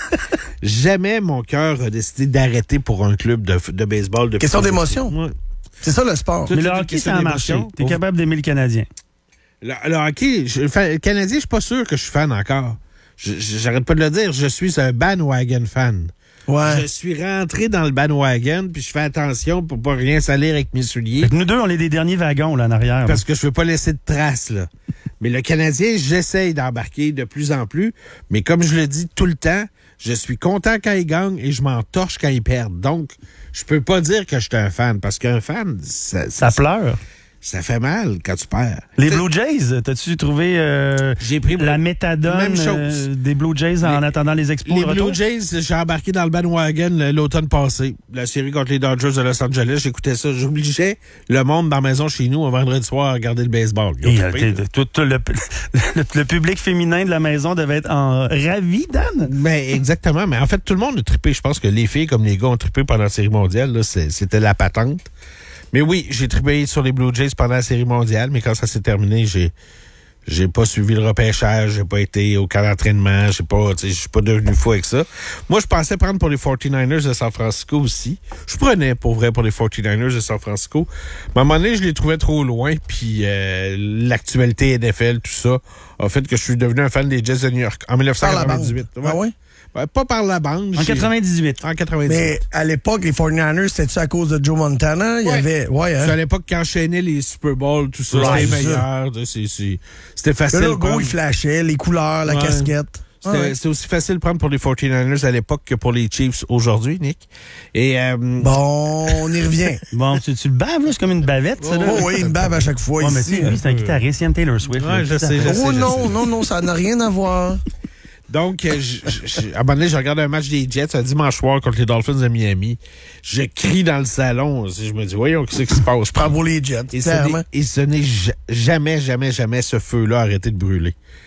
Speaker 12: Jamais mon cœur a décidé d'arrêter pour un club de, de baseball. De
Speaker 14: question d'émotion.
Speaker 12: Ouais.
Speaker 14: C'est ça, le sport.
Speaker 13: Mais le hockey, ça a marché. T'es capable d'aimer le Canadien.
Speaker 12: Le, le hockey, je, le Canadien, je suis pas sûr que je suis fan encore. Je, je, j'arrête pas de le dire. Je suis un bandwagon fan.
Speaker 14: Ouais.
Speaker 12: Je suis rentré dans le bandwagon, puis je fais attention pour pas rien salir avec mes souliers.
Speaker 13: Fait que nous deux, on est des derniers wagons là en arrière.
Speaker 12: Parce
Speaker 13: là.
Speaker 12: que je veux pas laisser de traces, là. Mais le Canadien, j'essaye d'embarquer de plus en plus. Mais comme je le dis tout le temps, je suis content quand ils gagnent et je m'en torche quand ils perdent. Donc, je peux pas dire que je suis un fan, parce qu'un fan, ça...
Speaker 13: Ça, ça pleure.
Speaker 12: Ça fait mal quand tu perds.
Speaker 13: Les Blue Jays, t'as-tu trouvé euh,
Speaker 12: j'ai pris
Speaker 13: la méthadone
Speaker 12: même chose.
Speaker 13: Euh, des Blue Jays les, en attendant les expos?
Speaker 12: Les
Speaker 13: retour?
Speaker 12: Blue Jays, j'ai embarqué dans le bandwagon l'automne passé. La série contre les Dodgers de Los Angeles, j'écoutais ça. J'obligeais le monde dans la maison chez nous un vendredi soir à regarder le baseball.
Speaker 13: Et, euh, t'es, tout, tout le, le, le public féminin de la maison devait être en ravi, Dan.
Speaker 12: Ben, exactement. Mais en fait, tout le monde a trippé. Je pense que les filles comme les gars ont trippé pendant la série mondiale. Là, c'est, c'était la patente. Mais oui, j'ai trippé sur les Blue Jays pendant la série mondiale, mais quand ça s'est terminé, j'ai j'ai pas suivi le repêchage, j'ai pas été au camp d'entraînement, j'ai pas, tu sais, je suis pas devenu fou avec ça. Moi, je pensais prendre pour les forty-niners de San Francisco aussi. Je prenais pour vrai pour les forty-niners de San Francisco. Mais à un moment donné, je les trouvais trop loin, puis euh, l'actualité N F L, tout ça, a fait que je suis devenu un fan des Jets de New York en dix-neuf cent quatre-vingt-dix-huit.
Speaker 14: Ouais. Ah oui?
Speaker 12: Ben, pas par la bande.
Speaker 13: En quatre-vingt-dix-huit.
Speaker 12: En quatre-vingt-dix-huit.
Speaker 14: Mais à l'époque, les forty-niners, c'était-tu à cause de Joe Montana? Il
Speaker 12: ouais.
Speaker 14: y avait. Ouais, hein?
Speaker 12: C'est à l'époque qui enchaînait les Super Bowls, tout ça.
Speaker 14: Ouais,
Speaker 12: c'était meilleur. C'est, c'est, c'était facile.
Speaker 14: Le logo, il flashait, les couleurs, la
Speaker 12: ouais.
Speaker 14: casquette.
Speaker 12: C'était, ouais. c'était aussi facile de prendre pour les forty-niners à l'époque que pour les Chiefs aujourd'hui, Nick. Et, euh,
Speaker 14: bon, on y revient.
Speaker 13: Bon, tu, tu le baves, là? C'est comme une bavette, ça, là?
Speaker 14: Oh, oui, il me bave à chaque fois.
Speaker 13: Oh,
Speaker 14: ici,
Speaker 13: mais tu sais, lui, c'est un guitariste, il aime Taylor Swift.
Speaker 12: Ouais, je sais, je sais.
Speaker 14: Oh,
Speaker 12: je
Speaker 14: non,
Speaker 12: sais.
Speaker 14: non, non, ça n'a rien à voir.
Speaker 12: Donc, je, je, je, à un moment donné, je regarde un match des Jets un dimanche soir contre les Dolphins de Miami. Je crie dans le salon. Je me dis, voyons, qu'est-ce qui se passe?
Speaker 14: Je prends pour les Jets.
Speaker 12: Et ce, n'est, et ce n'est jamais, jamais, jamais ce feu-là arrêté de brûler.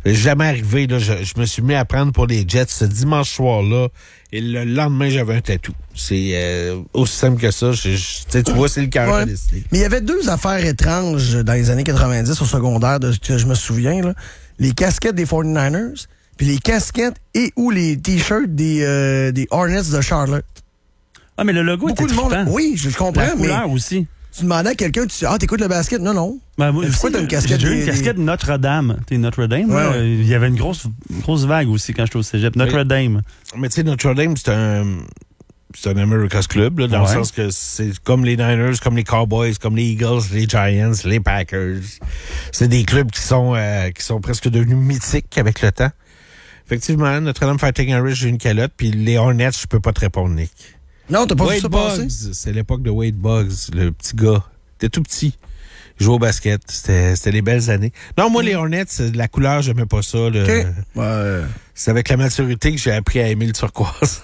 Speaker 12: Jamais arrivé, là. Je, je me suis mis à prendre pour les Jets ce dimanche soir-là. Et le lendemain, j'avais un tatou. C'est euh, aussi simple que ça. Je, je, tu vois, c'est le cœur
Speaker 14: Ouais.
Speaker 12: qui a décidé.
Speaker 14: Mais il y avait deux affaires étranges dans les années quatre-vingt-dix au secondaire, de ce que je me souviens. Là. Les casquettes des forty-niners, puis les casquettes et ou les T-shirts des, euh, des Hornets de Charlotte.
Speaker 13: Ah, mais le logo
Speaker 14: Beaucoup
Speaker 13: était
Speaker 14: de monde.
Speaker 13: trippant.
Speaker 14: Oui, je, je comprends,
Speaker 13: La
Speaker 14: mais
Speaker 13: couleur aussi.
Speaker 14: tu demandais à quelqu'un, tu dis, ah, t'écoutes le basket? Non, non.
Speaker 13: Ben, moi,
Speaker 14: Mais pourquoi
Speaker 13: aussi,
Speaker 14: t'as une casquette
Speaker 13: j'ai eu
Speaker 14: des-
Speaker 13: une casquette Notre-Dame. T'es Notre-Dame?
Speaker 14: Ouais,
Speaker 13: là,
Speaker 14: ouais.
Speaker 13: Il y avait une grosse, grosse vague aussi quand j'étais au cégep. Notre-Dame.
Speaker 12: Mais tu sais, Notre-Dame, c'est un... C'est un America's Club, là, dans
Speaker 13: Ouais.
Speaker 12: le sens que c'est comme les Niners, comme les Cowboys, comme les Eagles, les Giants, les Packers. C'est des clubs qui sont euh, qui sont presque devenus mythiques avec le temps. Effectivement, Notre-Dame Fighting Irish, j'ai une calotte, puis les Hornets, je peux pas te répondre, Nick.
Speaker 14: Non, t'as pas vu
Speaker 12: Wade
Speaker 14: ça passer?
Speaker 12: Buggs, c'est l'époque de Wade Buggs, le petit gars. Il était tout petit. Il jouait au basket. C'était c'était les belles années. Non, moi, les Hornets, la couleur, j'aimais pas ça. Le...
Speaker 14: OK. Ouais.
Speaker 12: C'est avec la maturité que j'ai appris à aimer le turquoise.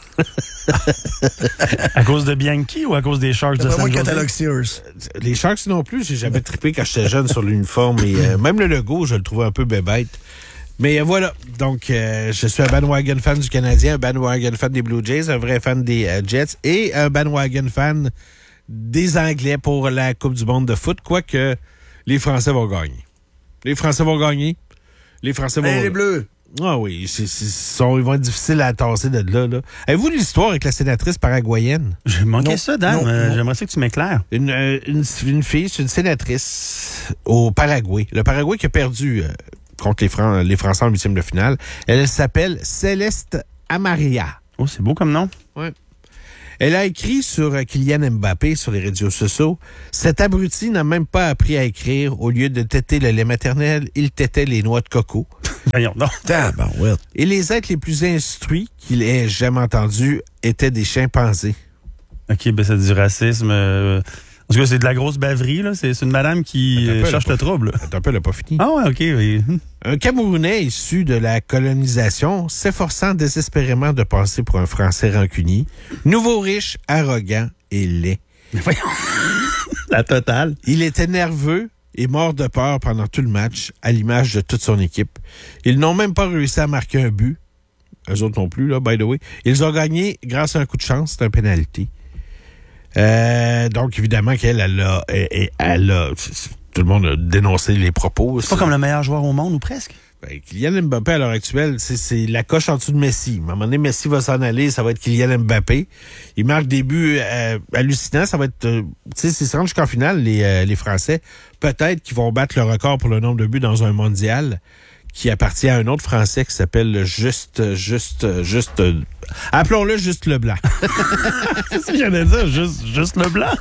Speaker 13: À cause de Bianchi ou à cause des Sharks de
Speaker 14: D'après
Speaker 13: San
Speaker 14: moi,
Speaker 13: Jose?
Speaker 14: catalogue Sears.
Speaker 12: Les Sharks non plus, j'ai jamais trippé quand j'étais jeune sur l'uniforme. Et euh, même le logo, je le trouvais un peu bébête. Mais euh, voilà, donc euh, je suis un bandwagon fan du Canadien, un bandwagon fan des Blue Jays, un vrai fan des euh, Jets et un bandwagon fan des Anglais pour la Coupe du monde de foot, quoique les Français vont gagner. Les Français vont gagner. Les Français vont...
Speaker 14: Hey, les Bleus.
Speaker 12: Ah oui, c'est, c'est, sont, ils vont être difficiles à tasser de là. là. Avez-vous l'histoire avec la sénatrice paraguayenne?
Speaker 13: J'ai manqué
Speaker 12: Non.
Speaker 13: ça, Dan.
Speaker 12: Non,
Speaker 13: Euh,
Speaker 12: non.
Speaker 13: J'aimerais ça que tu m'éclaires.
Speaker 12: Une, euh, une, une fille, c'est une sénatrice au Paraguay. Le Paraguay qui a perdu euh, contre les, Fran- les Français en huitième de finale. Elle s'appelle Céleste Amaria.
Speaker 13: Oh, c'est beau comme nom.
Speaker 12: Ouais. Elle a écrit sur euh, Kylian Mbappé sur les réseaux sociaux. Cet abruti n'a même pas appris à écrire. Au lieu de téter le lait maternel, il tétait les noix de coco.
Speaker 13: Voyons donc.
Speaker 14: Tabarouette.
Speaker 12: Et les êtres les plus instruits qu'il ait jamais entendus étaient des chimpanzés.
Speaker 13: OK, ben c'est du racisme. euh, En tout cas, c'est de la grosse baverie, là. C'est c'est une madame qui
Speaker 12: Attends un peu,
Speaker 13: euh, cherche
Speaker 12: elle a
Speaker 13: le
Speaker 12: pas
Speaker 13: trouble.
Speaker 12: Attends un peu, elle n'a pas fini.
Speaker 13: Ah ouais, OK. Oui.
Speaker 12: Un Camerounais issu de la colonisation s'efforçant désespérément de passer pour un Français rancunier, nouveau riche, arrogant et laid.
Speaker 13: La totale.
Speaker 12: Il était nerveux et mort de peur pendant tout le match, à l'image de toute son équipe. Ils n'ont même pas réussi à marquer un but. Eux autres non plus, là, by the way. Ils ont gagné grâce à un coup de chance, c'est un pénalité. Euh, donc, évidemment qu'elle, elle a, elle, elle a, tout le monde a dénoncé les propos.
Speaker 13: C'est pas comme le meilleur joueur au monde, ou presque?
Speaker 12: Ben, Kylian Mbappé, à l'heure actuelle, c'est, c'est la coche en dessous de Messi. À un moment donné, Messi va s'en aller, ça va être Kylian Mbappé. Il marque des buts euh, hallucinants. Ça va être, euh, tu sais, s'ils se rendent jusqu'en finale, les, euh, les Français, peut-être qu'ils vont battre le record pour le nombre de buts dans un mondial qui appartient à un autre Français qui s'appelle Juste, Juste, Juste, euh, appelons-le Juste Leblanc.
Speaker 13: C'est ce que j'allais dire, juste, juste le blanc.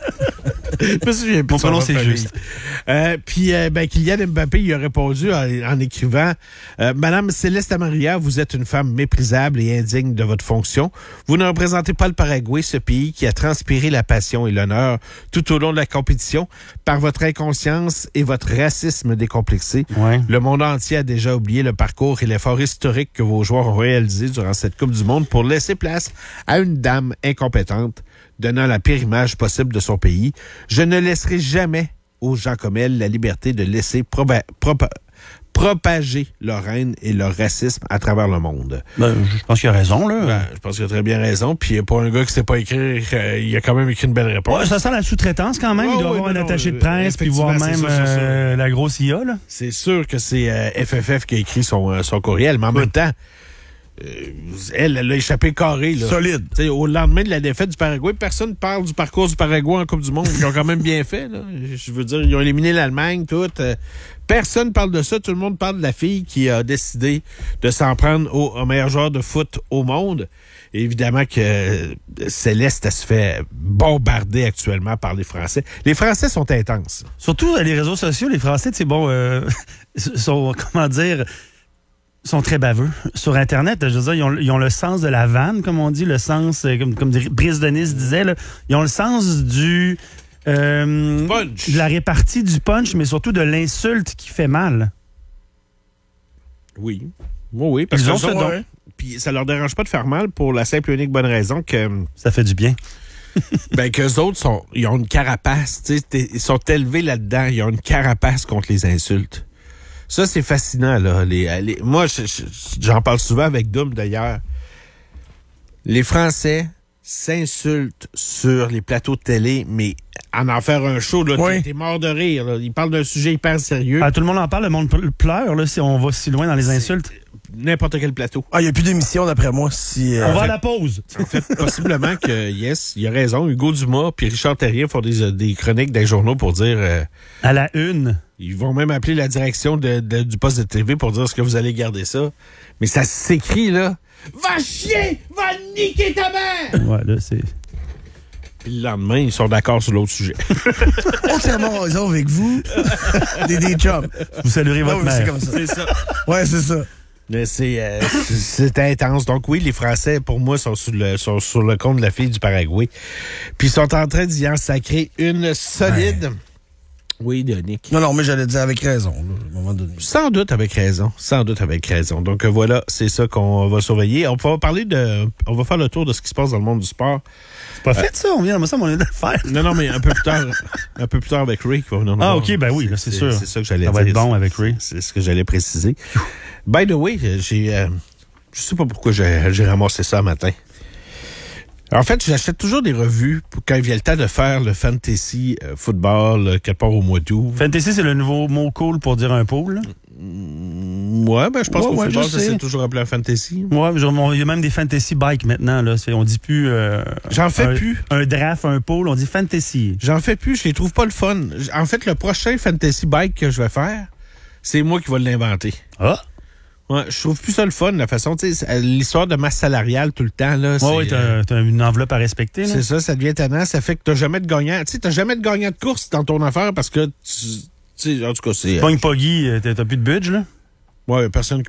Speaker 12: Je me souviens plus
Speaker 13: Mon
Speaker 12: de son
Speaker 13: prénom,
Speaker 12: nom de
Speaker 13: c'est
Speaker 12: famille.
Speaker 13: Juste.
Speaker 12: Euh, Puis, euh, ben, Kylian Mbappé, il a répondu en, en écrivant euh, « Madame Céleste Amaria, vous êtes une femme méprisable et indigne de votre fonction. Vous ne représentez pas le Paraguay, ce pays qui a transpiré la passion et l'honneur tout au long de la compétition. Par votre inconscience et votre racisme décomplexé,
Speaker 13: Ouais.
Speaker 12: le monde entier a déjà oublié le parcours et l'effort historique que vos joueurs ont réalisé durant cette Coupe du monde pour laisser place à une dame incompétente, donnant la pire image possible de son pays. Je ne laisserai jamais aux gens comme elle la liberté de laisser proba- propa- propager leur haine et leur racisme à travers le monde. »
Speaker 13: Ben, je pense qu'il a raison, là.
Speaker 12: Ben, je pense qu'il a très bien raison. Puis pour un gars qui sait pas écrire, euh, il a quand même écrit une belle réponse.
Speaker 13: Ouais, ça sent la sous-traitance quand même.
Speaker 12: Ouais,
Speaker 13: il doit
Speaker 12: ouais,
Speaker 13: avoir
Speaker 12: non,
Speaker 13: un
Speaker 12: non,
Speaker 13: attaché de
Speaker 12: euh,
Speaker 13: presse, puis voir
Speaker 12: effectivement,
Speaker 13: même
Speaker 12: c'est ça, c'est
Speaker 13: euh, la grosse I A, là.
Speaker 12: C'est sûr que c'est euh, F F F qui a écrit son, euh, son courriel, mais en même temps, euh, elle, elle a échappé carré. Là.
Speaker 14: Solide.
Speaker 12: T'sais, au lendemain de la défaite du Paraguay, personne ne parle du parcours du Paraguay en Coupe du monde. Ils ont quand même bien fait. Là. Je veux dire, ils ont éliminé l'Allemagne, tout. Euh, personne parle de ça. Tout le monde parle de la fille qui a décidé de s'en prendre au, au meilleur joueur de foot au monde. Et évidemment que euh, Céleste, elle se fait bombarder actuellement par les Français. Les Français sont intenses.
Speaker 13: Surtout euh, les réseaux sociaux, les Français, c'est bon, euh, sont, comment dire, sont très baveux. Sur Internet, je veux dire, ils ont, ils ont le sens de la vanne, comme on dit, le sens, euh, comme, comme Brice de Nice disait, là, ils ont le sens du... Euh,
Speaker 12: punch.
Speaker 13: De la répartie du punch, mais surtout de l'insulte qui fait mal.
Speaker 12: Oui. Oui, oui. Parce
Speaker 13: Ils
Speaker 12: que
Speaker 13: ont
Speaker 12: ça,
Speaker 13: ce don.
Speaker 12: ouais. Puis ça leur dérange pas de faire mal pour la simple et unique bonne raison que...
Speaker 13: Ça fait du bien.
Speaker 12: ben, qu'eux autres, sont, ils ont une carapace. Tu sais, ils sont élevés là-dedans. Ils ont une carapace contre les insultes. Ça, c'est fascinant, là. Les, les, moi, je, je, j'en parle souvent avec Doom, d'ailleurs. Les Français s'insultent sur les plateaux de télé, mais en en faire un show, là, oui. t'es, t'es mort de rire. Là. Ils parlent d'un sujet hyper sérieux.
Speaker 13: Ah, tout le monde en parle, le monde pleure là, si on va si loin dans les insultes.
Speaker 12: N'importe quel plateau.
Speaker 14: Ah, il n'y a plus d'émission, d'après moi. Si, euh,
Speaker 13: on va à la pause.
Speaker 12: En fait, possiblement que, yes, il a raison. Hugo Dumas puis Richard Terrien font des, des chroniques dans les journaux pour dire... Euh,
Speaker 13: à la une.
Speaker 12: Ils vont même appeler la direction de, de, du poste de T V pour dire est-ce que vous allez garder ça. Mais ça s'écrit, là. Va chier! Va niquer ta mère!
Speaker 13: Ouais, là, c'est...
Speaker 12: Puis le lendemain, ils sont d'accord sur l'autre sujet.
Speaker 14: Entièrement raison avec vous. des, des chums.
Speaker 13: Vous saluerez votre
Speaker 14: non,
Speaker 13: mère.
Speaker 14: C'est comme ça.
Speaker 12: C'est ça.
Speaker 14: Ouais, c'est ça.
Speaker 12: Mais c'est, euh, c'est, c'est intense. Donc oui, les Français, pour moi, sont sur le, sont sur le compte de la fille du Paraguay. Puis ils sont en train d'y en sacrer une solide. Ouais. Oui, Donick.
Speaker 14: Non, non, mais j'allais dire avec raison, là, à un moment donné.
Speaker 12: Sans doute avec raison. Sans doute avec raison. Donc euh, voilà, c'est ça qu'on va surveiller. On va parler de... On va faire le tour de ce qui se passe dans le monde du sport.
Speaker 13: C'est pas euh, fait, ça? On vient, ça, on vient de le faire.
Speaker 12: Non, non, mais un peu plus tard, un peu plus tard avec Ray. Qui va venir nous
Speaker 13: ah,
Speaker 12: voir.
Speaker 13: OK, ben oui, là, c'est, c'est sûr.
Speaker 12: C'est ça que j'allais
Speaker 13: ça
Speaker 12: dire.
Speaker 13: Ça va être bon avec Ray.
Speaker 12: C'est ce que j'allais préciser. By the way, j'ai... Euh, je sais pas pourquoi j'ai, j'ai ramassé ça un matin. En fait, j'achète toujours des revues pour quand il vient le temps de faire le fantasy euh, football euh, quelque part au mois d'août.
Speaker 13: Fantasy, c'est le nouveau mot cool pour dire un pool.
Speaker 12: Mmh, ouais, ben je pense ouais, qu'au ouais, football, ça s'est toujours appelé un fantasy.
Speaker 13: Ouais, il y a même des fantasy bikes maintenant. Là. C'est, on dit plus... Euh,
Speaker 12: J'en fais
Speaker 13: un,
Speaker 12: plus.
Speaker 13: Un draft, un pool, on dit fantasy.
Speaker 12: J'en fais plus, je les trouve pas le fun. En fait, le prochain fantasy bike que je vais faire, c'est moi qui vais l'inventer.
Speaker 13: Ah!
Speaker 12: Ouais, je trouve plus ça le fun, la façon, tu sais, l'histoire de masse salariale tout le temps, là.
Speaker 13: Ouais, oui, t'as, euh, t'as une enveloppe à respecter, là.
Speaker 12: C'est ça, ça devient tannant, ça fait que t'as jamais de gagnant. Tu sais, t'as jamais de gagnant de course dans ton affaire parce que, tu sais, en tout cas, c'est...
Speaker 13: Pogne Poggy, t'as, t'as plus de budget, là?
Speaker 12: Ouais, personne